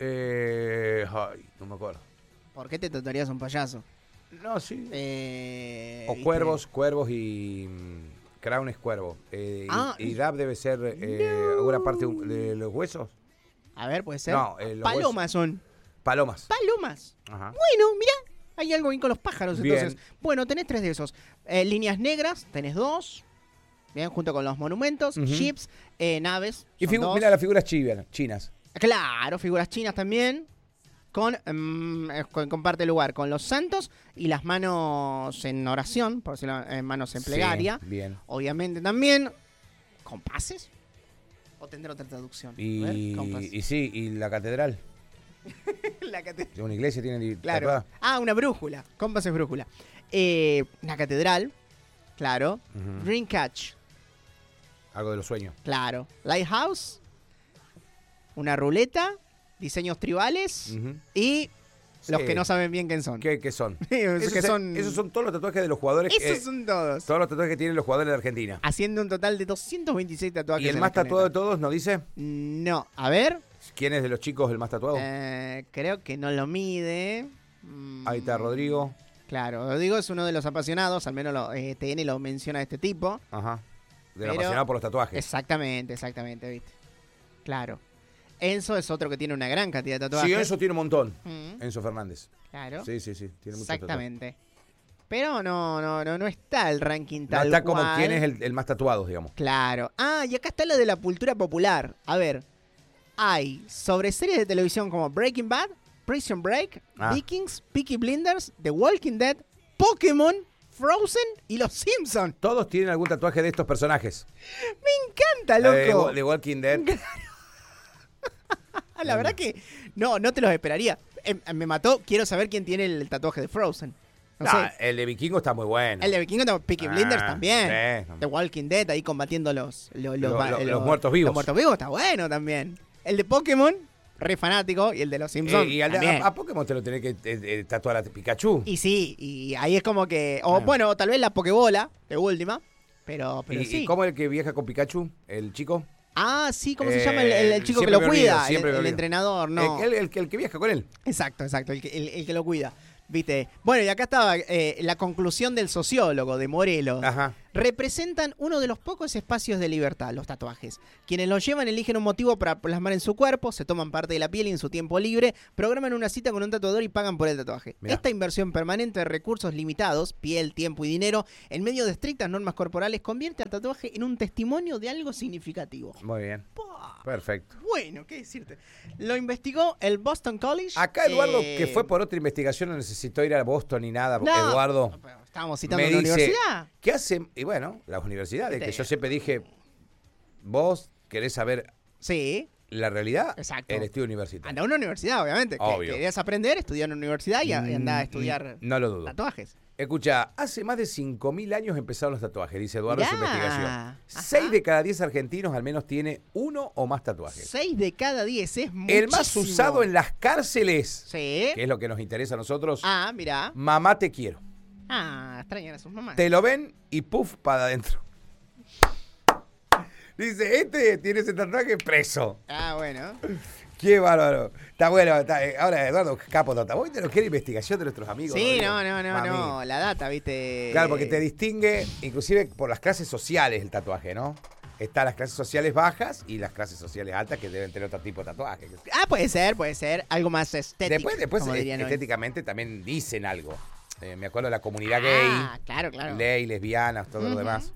No me acuerdo. ¿Por qué te tratarías un payaso? No, sí. O ¿viste? cuervos y... Crown es cuervo. Y Dab debe ser alguna parte de los huesos. A ver, puede ser. No, los Palomas son. Palomas. Palomas. Ajá. Bueno, mirá, hay algo bien con los pájaros. Bien. Entonces, bueno, tenés 3 de esos. Líneas negras, tenés 2. Bien, junto con los monumentos, Ujú. ships, naves. Y son 2. mira las figuras chinas. Claro, figuras chinas también. Comparte lugar con los santos y las manos en oración, por decirlo, manos en plegaria. Sí, bien. Obviamente también. ¿Compases? ¿O tendrá otra traducción? A ver, compás. Y sí, y la catedral. La catedral. Una iglesia tiene Claro. tatuada. Una brújula. Compás es brújula. Una catedral. Claro. Ujú. Dreamcatch. Algo de los sueños. Claro. Lighthouse. Una ruleta. Diseños tribales. Ujú. Y los Sí. que no saben bien quién son. ¿Qué son? Esos Esos son todos los tatuajes de los jugadores. Esos son todos. Todos los tatuajes que tienen los jugadores de Argentina. Haciendo un total de 226 tatuajes. ¿Y el en más la escaleta. tatuado de todos nos dice? No. A ver. ¿Quién es de los chicos el más tatuado? Creo que no lo mide. Ahí está Rodrigo. Claro, Rodrigo es uno de los apasionados, al menos TN lo menciona a este tipo. Ajá. Del Pero- apasionado por los tatuajes. Exactamente, ¿viste? Claro. Enzo es otro que tiene una gran cantidad de tatuajes. Sí, Enzo tiene un montón. Mm, Enzo Fernández. claro. Sí, tiene muchos tatuajes. Exactamente. Pero no está el ranking No tal está como cual. quién es el más tatuado, digamos. Claro. Y acá está la de la cultura popular. A ver. Hay sobre series de televisión como Breaking Bad, Prison Break, Vikings, Peaky Blinders, The Walking Dead, Pokémon, Frozen y Los Simpsons. Todos tienen algún tatuaje de estos personajes. Me encanta, La de loco. The Walking Dead. La verdad que no te los esperaría. Me mató. Quiero saber quién tiene el tatuaje de Frozen. No sé. El de Vikingo está muy bueno. El de Vikingo, Peaky Blinders también. Sí. The Walking Dead, ahí combatiendo los muertos vivos. Los muertos vivos está bueno también. El de Pokémon, re fanático, y el de los Simpsons Y a Pokémon te lo tenés que tatuar a Pikachu. Y sí, y ahí es como que... O bueno, tal vez la Pokébola, de última, pero sí. ¿Y cómo es el que viaja con Pikachu? ¿El chico? Ah, sí, ¿cómo se llama el chico que lo cuida? El entrenador, ¿no? El que viaja con él. Exacto, el que lo cuida. ¿Viste? Bueno, y acá estaba la conclusión del sociólogo de Morelos. Ajá. Representan uno de los pocos espacios de libertad, los tatuajes. Quienes los llevan eligen un motivo para plasmar en su cuerpo, se toman parte de la piel y en su tiempo libre, programan una cita con un tatuador y pagan por el tatuaje. Mirá. Esta inversión permanente de recursos limitados, piel, tiempo y dinero, en medio de estrictas normas corporales, convierte al tatuaje en un testimonio de algo significativo. Muy bien. Perfecto. Bueno, ¿qué decirte? Lo investigó el Boston College. Acá Eduardo, que fue por otra investigación, no necesitó ir a Boston ni nada. No, Eduardo estábamos citando me una dice, universidad. ¿qué hacen? Y bueno, las universidades, que yo siempre dije, vos querés saber Sí, la realidad, exacto. el estudio universitario. Anda a una universidad, obviamente. Obvio. Querías aprender, estudiar en una universidad y andá a estudiar No lo dudo. tatuajes. Escucha, hace más de 5.000 años empezaron los tatuajes, dice Eduardo en su Mirá. investigación. Ajá. 6 de cada 10 argentinos al menos tiene uno o más tatuajes. 6 de cada 10 es muchísimo. El más usado en las cárceles, Sí. que es lo que nos interesa a nosotros, Ah, mirá. mamá te quiero. Extrañan a sus mamás. Te lo ven y puff para adentro. Dice, tiene ese tatuaje preso. Bueno. Qué bárbaro. Está bueno. Ahora, Eduardo, capo nota. Vos te lo quiere investigación de nuestros amigos. Sí, Rodrigo. no. La data, ¿viste? Claro, porque te distingue, inclusive por las clases sociales, el tatuaje, ¿no? Están las clases sociales bajas y las clases sociales altas que deben tener otro tipo de tatuaje. Puede ser. Algo más estético. Después como dirían hoy. estéticamente también dicen algo. Me acuerdo de la comunidad gay. Claro. Ley, lesbianas, todo lo demás.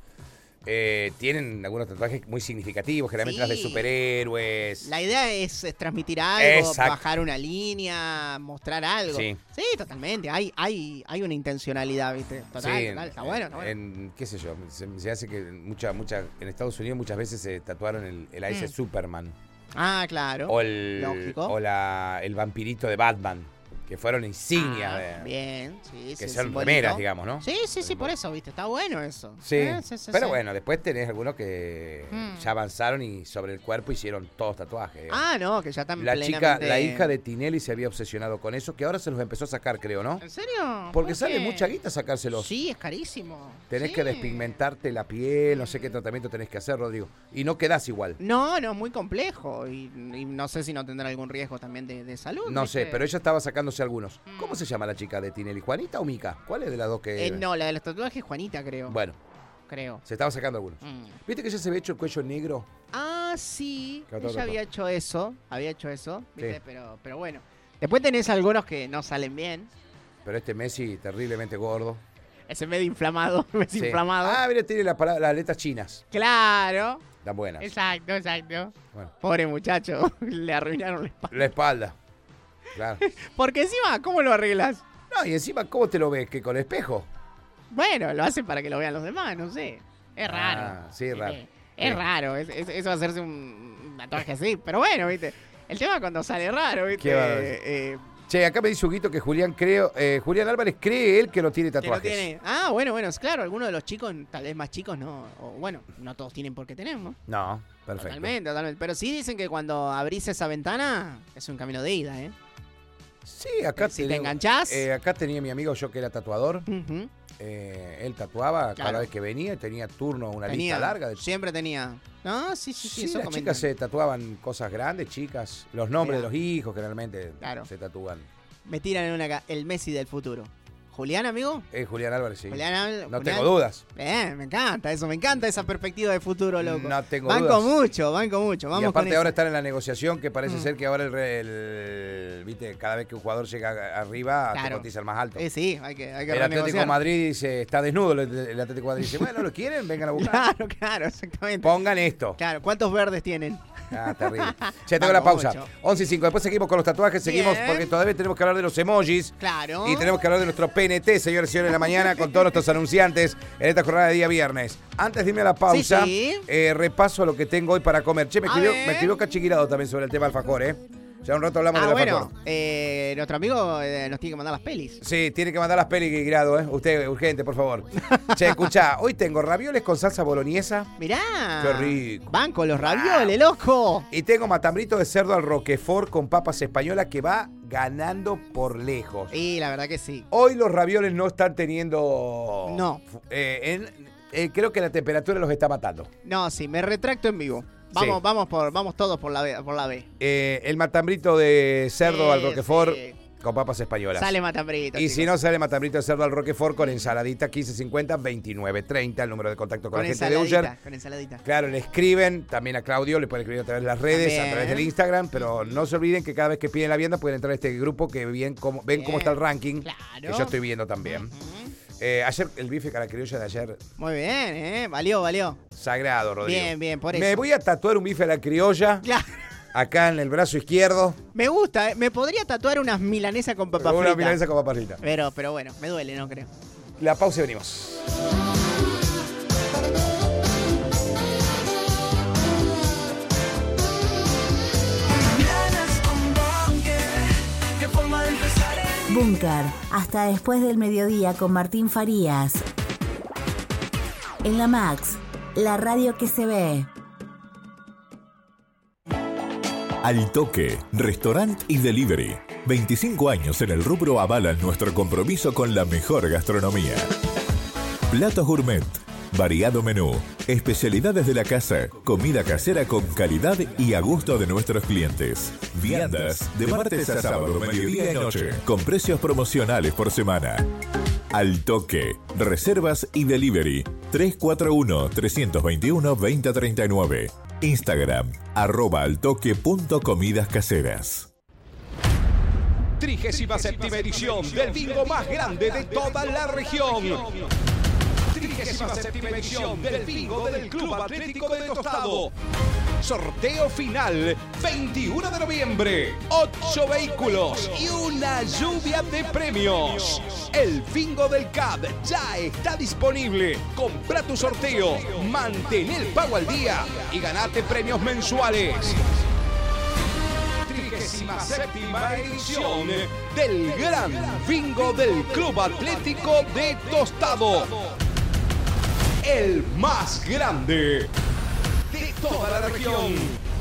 Tienen algunos tatuajes muy significativos, generalmente las de superhéroes. La idea es transmitir algo, Exacto. bajar una línea, mostrar algo. Sí. Sí, totalmente. Hay una intencionalidad, ¿viste? Total. Está bueno. Qué sé yo, se hace que en Estados Unidos muchas veces se tatuaron el ese Superman. Claro. O Lógico. el vampirito de Batman, que fueron insignias bien, sí. que sí, son simbolito. remeras, digamos, ¿no? Sí, por eso, ¿viste? Está bueno eso. Sí, pero sí. bueno, después tenés algunos que ya avanzaron y sobre el cuerpo hicieron todos tatuajes. No, que ya están La plenamente... la hija de Tinelli se había obsesionado con eso, que ahora se los empezó a sacar, creo, ¿no? ¿En serio? Porque ¿Por sale qué? mucha guita sacárselos. Sí, es carísimo. Tenés Sí. que despigmentarte la piel, no sé qué tratamiento tenés que hacer, Rodrigo. Y no quedás igual. No, es muy complejo. Y no sé si no tendrá algún riesgo también de salud. No ¿viste? sé, pero ella estaba sacándose algunos. ¿Cómo se llama la chica de Tinelli? ¿Juanita o Mica? ¿Cuál es de las dos que...? No, la de los tatuajes Juanita, creo. Bueno, Creo. se estaba sacando algunos. Mm. ¿Viste que ella se había hecho el cuello negro? Sí. Que otro Ella tatuaje. había hecho eso. ¿Viste? Sí. Pero bueno. Después tenés algunos que no salen bien. Pero este Messi terriblemente gordo. Ese medio inflamado. Messi Sí. inflamado. Mira, tiene las letras chinas. Claro. Están buenas. Exacto. Bueno, Pobre muchacho. Le arruinaron la espalda. la espalda. Claro. Porque encima, ¿cómo lo arreglas? No, y encima, ¿cómo te lo ves? ¿Que con espejo? Bueno, lo hacen para que lo vean los demás, no sé. Es raro. Sí, es raro. Es raro. Eso hacerse un tatuaje así. Pero bueno, ¿viste? El tema es cuando sale raro, ¿viste? Qué bárbaro. Che, acá me dice Huguito que Julián Álvarez cree él que no tiene que no tatuajes. tiene. Bueno, es claro. Algunos de los chicos, tal vez más chicos, no. O bueno, no todos tienen por qué tener, ¿no? No, perfecto. Totalmente. Pero sí dicen que cuando abrís esa ventana es un camino de ida, ¿eh? Sí, acá Si te enganchás. acá tenía mi amigo yo que era tatuador. Ujú. Él tatuaba Claro. cada vez que venía, tenía turno, una Tenía, lista larga. Siempre tenía. No, sí, Sí, eso las comentan. chicas se tatuaban cosas grandes, chicas. Los nombres Mirá. de los hijos generalmente Claro. se tatúan. Me tiran en el Messi del futuro. ¿Julián, amigo? Julián Álvarez, sí. Julián, No Julián. tengo dudas. Me encanta eso, me encanta esa perspectiva de futuro, loco. No tengo banco dudas. mucho. Vamos Y aparte con ahora eso. están en la negociación que parece ser que ahora viste, cada vez que un jugador llega arriba, te Claro. cotiza el más alto. Sí, hay que El Atlético renegociar. de Madrid dice, está desnudo, el Atlético de Madrid dice, bueno, ¿lo quieren? Vengan a buscar. Claro, exactamente. Pongan esto. Claro, ¿cuántos verdes tienen? Terrible. Che, tengo la Banco pausa. mucho. 11:05. Después seguimos con los tatuajes, seguimos Bien. porque todavía tenemos que hablar de los emojis. Claro. Y tenemos que hablar de nuestro PNT, señores y señores, de la mañana, con todos nuestros anunciantes en esta jornada de día viernes. Antes de irme a la pausa, Sí. repaso lo que tengo hoy para comer. Che, me A ver. escribió Cachiquirado también sobre el tema alfajor, Ya un rato hablamos de la bueno, nuestro amigo nos tiene que mandar las pelis. Sí, tiene que mandar las pelis, Grado, ¿eh? Usted, urgente, por favor. Che, escuchá, hoy tengo ravioles con salsa boloñesa. Mirá. Qué rico. Banco, los ravioles, loco. Y tengo matambrito de cerdo al roquefort con papas españolas que va ganando por lejos. Y la verdad que sí. Hoy los ravioles no están teniendo... No. Creo que la temperatura los está matando. No, sí, me retracto en vivo. Sí. Vamos todos por la B. El matambrito de cerdo al roquefort sí. con papas españolas. Sale matambrito. Y si no, sale matambrito de cerdo al roquefort con ensaladita 1550-2930, el número de contacto con la gente de Uller. Con ensaladita. Claro, le escriben también a Claudio, le pueden escribir a través de las redes, También. a través del Instagram, pero no se olviden que cada vez que piden la vianda pueden entrar a este grupo que ven cómo está el ranking, Claro. que yo estoy viendo también. Ayer, el bife con la criolla de ayer, Muy bien, valió. sagrado, Rodrigo. Bien, por eso. Me voy a tatuar un bife a la criolla, Claro. acá en el brazo izquierdo, Me gusta, me podría tatuar unas milanesas con papa con una frita. milanesa con papa frita. Pero bueno, me duele, no creo. La pausa y venimos. Búnker, hasta después del mediodía con Martín Farías. En la Max, la radio que se ve. Al Toque, restaurant y delivery. 25 años en el rubro avalan nuestro compromiso con la mejor gastronomía. Platos gourmet, variado menú, especialidades de la casa, comida casera con calidad y a gusto de nuestros clientes. Viandas de martes a sábado, mediodía y noche, con precios promocionales por semana. Al Toque, reservas y delivery, 341-321-2039. Instagram, @altoque.comidascaseras. 37ª edición del bingo más grande de toda la región. 37ª edición del bingo del Club Atlético de Tostado. Sorteo final, 21 de noviembre. 8 vehículos y una lluvia de premios. El bingo del CAD ya está disponible. Compra tu sorteo, mantén el pago al día y ganate premios mensuales. 37ª edición del gran bingo del Club Atlético de Tostado. El más grande de toda la región.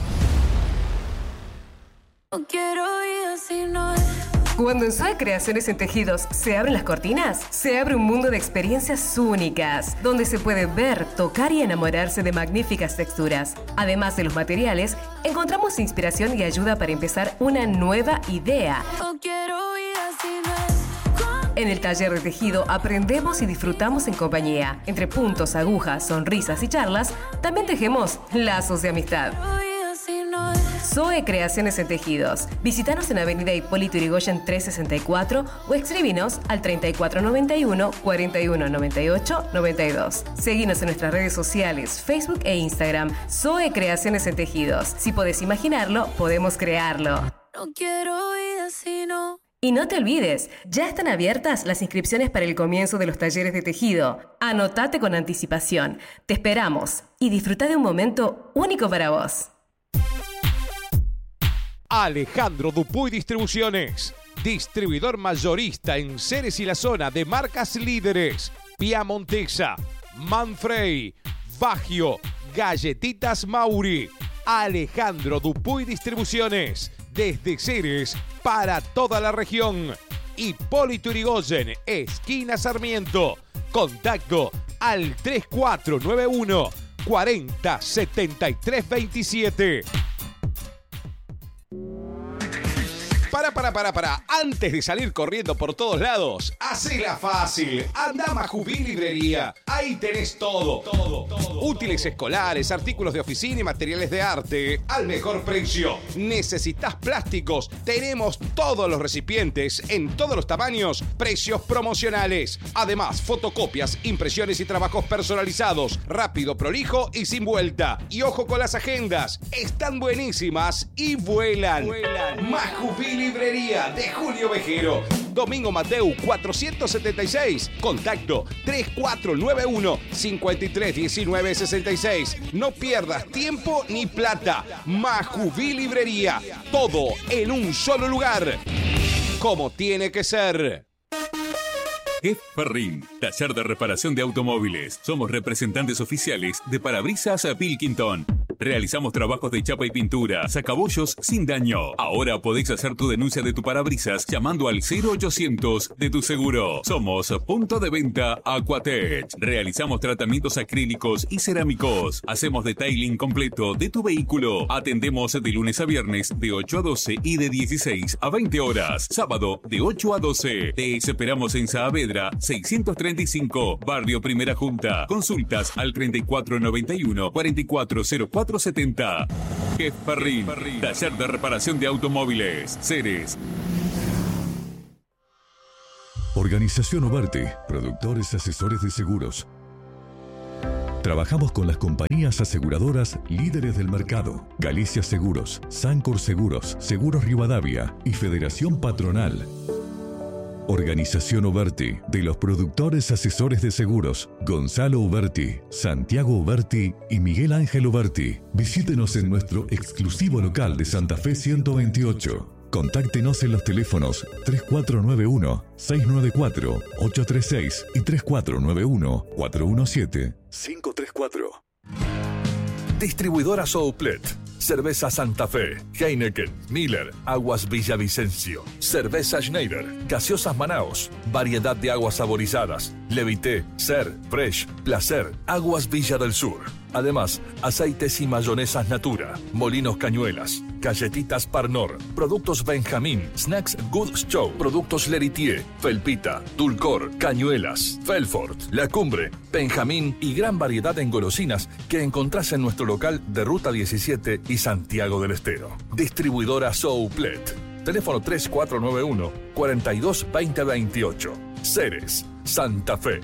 No quiero ir así, no. Cuando en Zoe Creaciones en Tejidos se abren las cortinas, se abre un mundo de experiencias únicas, donde se puede ver, tocar y enamorarse de magníficas texturas. Además de los materiales, encontramos inspiración y ayuda para empezar una nueva idea. No quiero ir así, no. En el taller de tejido aprendemos y disfrutamos en compañía. Entre puntos, agujas, sonrisas y charlas, también tejemos lazos de amistad. Zoe Creaciones en Tejidos. Visítanos en Avenida Hipólito Yrigoyen 364 o escríbenos al 3491 4198 92. Seguinos en nuestras redes sociales, Facebook e Instagram. Zoe Creaciones en Tejidos. Si podés imaginarlo, podemos crearlo. No quiero ir así, no. Y no te olvides, ya están abiertas las inscripciones para el comienzo de los talleres de tejido. Anotate con anticipación. Te esperamos y disfruta de un momento único para vos. Alejandro Dupuy Distribuciones, distribuidor mayorista en Ceres y la zona de marcas líderes: Piamontesa, Manfrey, Baggio, Galletitas Mauri. Alejandro Dupuy Distribuciones, desde Ceres para toda la región. Hipólito Yrigoyen, esquina Sarmiento. Contacto al 3491 40 73 27. Para. Antes de salir corriendo por todos lados, hacela fácil. Anda a Majuví Librería. Ahí tenés todo. Útiles escolares, artículos de oficina y materiales de arte al mejor precio. ¿Necesitas plásticos? Tenemos todos los recipientes en todos los tamaños, precios promocionales. Además, fotocopias, impresiones y trabajos personalizados. Rápido, prolijo y sin vuelta. Y ojo con las agendas. Están buenísimas y vuelan. Majuví Librería de Julio Vejero. Domingo Mateu 476. Contacto 3491-531966. No pierdas tiempo ni plata. Majuví Librería. Todo en un solo lugar. Como tiene que ser. Ferrin, taller de reparación de automóviles. Somos representantes oficiales de Parabrisas Pilkington. Realizamos trabajos de chapa y pintura, sacabollos sin daño. Ahora podéis hacer tu denuncia de tu parabrisas llamando al 0800 de tu seguro. Somos punto de venta Aquatech. Realizamos tratamientos acrílicos y cerámicos. Hacemos detailing completo de tu vehículo. Atendemos de lunes a viernes de 8 a 12 y de 16 a 20 horas. Sábado de 8 a 12. Te esperamos en Saavedra 635, Barrio Primera Junta. Consultas al 3491 440470. Ferrin, taller de reparación de automóviles. Ceres. Organización Obarte, productores asesores de seguros. Trabajamos con las compañías aseguradoras líderes del mercado: Galicia Seguros, Sancor Seguros, Seguros Rivadavia y Federación Patronal. Organización Uberti, de los productores asesores de seguros, Gonzalo Uberti, Santiago Uberti y Miguel Ángel Uberti. Visítenos en nuestro exclusivo local de Santa Fe 128. Contáctenos en los teléfonos 3491-694-836 y 3491-417-534. Distribuidora Souplet. Cerveza Santa Fe, Heineken, Miller, Aguas Villavicencio, Cerveza Schneider, Gaseosas Manaos, variedad de aguas saborizadas, Levité, Ser, Fresh, Placer, Aguas Villa del Sur. Además, aceites y mayonesas Natura, Molinos Cañuelas, Galletitas Parnor, Productos Benjamín, Snacks Good Show, Productos Leritier, Felpita, Dulcor, Cañuelas, Felfort, La Cumbre, Benjamín y gran variedad en golosinas que encontrás en nuestro local de Ruta 17 y Santiago del Estero. Distribuidora Souplet. Teléfono 3491 42 2028. Ceres, Santa Fe.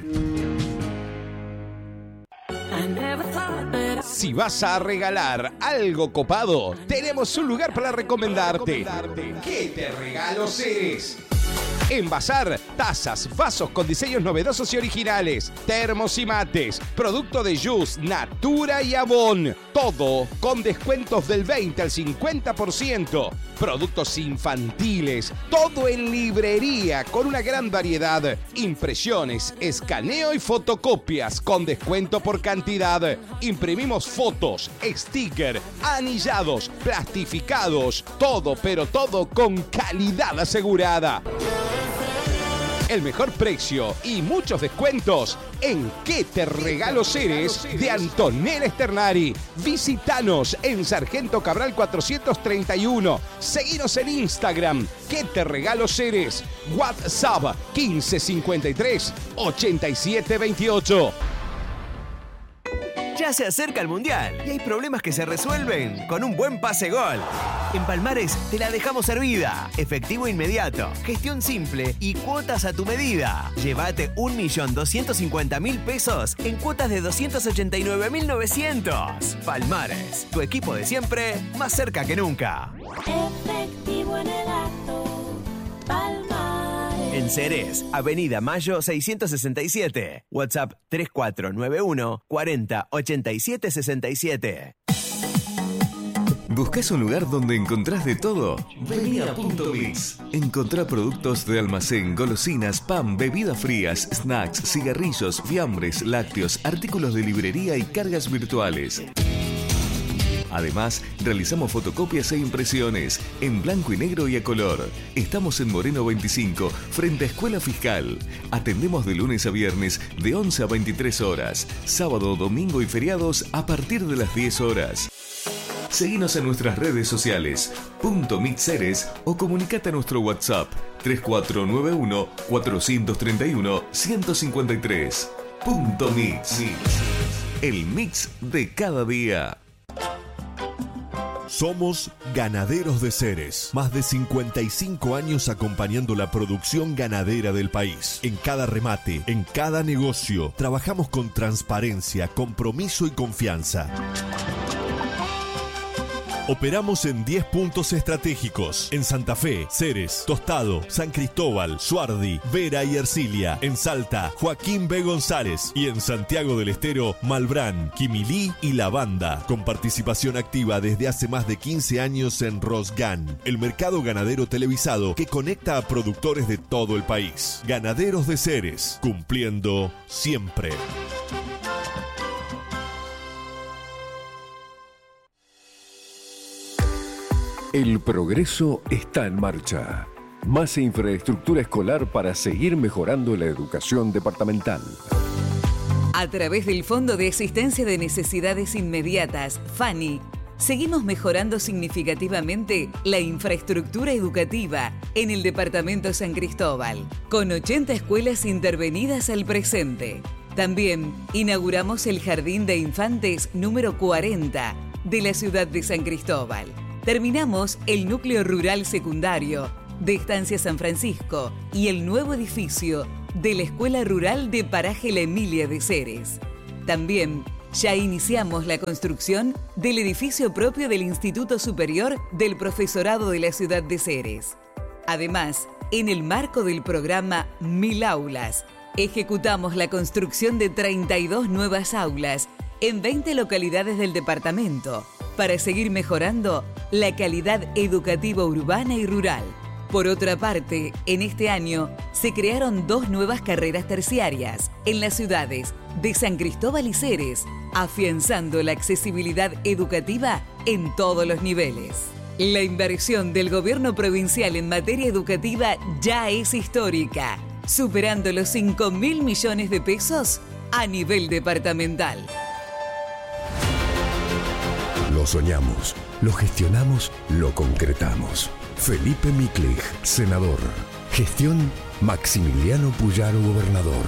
Si vas a regalar algo copado, tenemos un lugar para recomendarte. ¿Qué te regalo, Ceres? Envasar, tazas, vasos con diseños novedosos y originales, termos y mates, producto de Jus, Natura y Avon. Todo con descuentos del 20 al 50%. Productos infantiles, todo en librería con una gran variedad. Impresiones, escaneo y fotocopias con descuento por cantidad. Imprimimos fotos, sticker, anillados, plastificados. Todo, pero todo con calidad asegurada. El mejor precio y muchos descuentos en ¿Qué te regalo, Ceres? De Antonella Esternari. Visítanos en Sargento Cabral 431. Seguinos en Instagram. ¿Qué te regalo, Ceres? WhatsApp 1553 8728. Ya se acerca el Mundial y hay problemas que se resuelven con un buen pase gol. En Palmares te la dejamos servida. Efectivo inmediato, gestión simple y cuotas a tu medida. Llévate 1.250.000 pesos en cuotas de 289.900. Palmares, tu equipo de siempre, más cerca que nunca. Efectivo en el acto, Palmares. En Ceres, Avenida Mayo 667. WhatsApp 3491 40 87 67. ¿Buscás un lugar donde encontrás de todo? Vení a Punto Mix. Encontrá productos de almacén, golosinas, pan, bebidas frías, snacks, cigarrillos, fiambres, lácteos, artículos de librería y cargas virtuales. Además, realizamos fotocopias e impresiones en blanco y negro y a color. Estamos en Moreno 25, frente a Escuela Fiscal. Atendemos de lunes a viernes de 11 a 23 horas. Sábado, domingo y feriados a partir de las 10 horas. Seguinos en nuestras redes sociales, .mix Ceres, o comunicate a nuestro WhatsApp 3491 431 153. .mix. El mix de cada día. Somos Ganaderos de Ceres. Más de 55 años acompañando la producción ganadera del país. En cada remate, en cada negocio, trabajamos con transparencia, compromiso y confianza. Operamos en 10 puntos estratégicos. En Santa Fe, Ceres, Tostado, San Cristóbal, Suardi, Vera y Ercilia. En Salta, Joaquín B. González. Y en Santiago del Estero, Malbrán, Quimilí y La Banda. Con participación activa desde hace más de 15 años en Rosgan, el mercado ganadero televisado que conecta a productores de todo el país. Ganaderos de Ceres, cumpliendo siempre. El progreso está en marcha. Más infraestructura escolar para seguir mejorando la educación departamental. A través del Fondo de Asistencia de Necesidades Inmediatas, FANI, seguimos mejorando significativamente la infraestructura educativa en el departamento San Cristóbal, con 80 escuelas intervenidas al presente. También inauguramos el Jardín de Infantes número 40 de la ciudad de San Cristóbal. Terminamos el núcleo rural secundario de Estancia San Francisco y el nuevo edificio de la Escuela Rural de Paraje La Emilia de Ceres. También ya iniciamos la construcción del edificio propio del Instituto Superior del Profesorado de la ciudad de Ceres. Además, en el marco del programa 1000 Aulas, ejecutamos la construcción de 32 nuevas aulas en 20 localidades del departamento para seguir mejorando la calidad educativa urbana y rural. Por otra parte, en este año se crearon 2 nuevas carreras terciarias en las ciudades de San Cristóbal y Ceres, afianzando la accesibilidad educativa en todos los niveles. La inversión del gobierno provincial en materia educativa ya es histórica, superando los 5.000 millones de pesos a nivel departamental. Lo soñamos, lo gestionamos, lo concretamos. Felipe Miklich, senador. Gestión Maximiliano Puyaro, gobernador.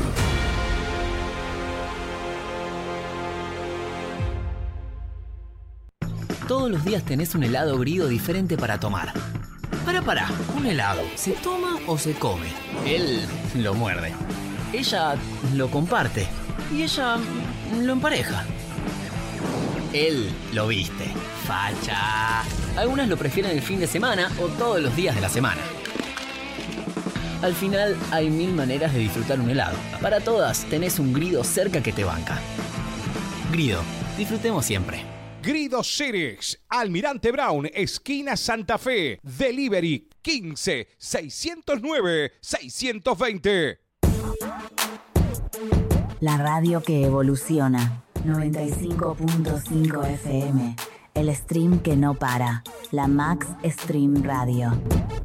Todos los días tenés un helado Grido diferente para tomar. Pará, un helado, ¿se toma o se come? Él lo muerde. Ella lo comparte. Y ella lo empareja. Él lo viste. Facha. Algunas lo prefieren el fin de semana o todos los días de la semana. Al final hay 1000 maneras de disfrutar un helado. Para todas tenés un Grido cerca que te banca. Grido, disfrutemos siempre. Grido Ceres, Almirante Brown, esquina Santa Fe. Delivery 15 609 620. La radio que evoluciona. 95.5 FM. El stream que no para. La Max Stream Radio.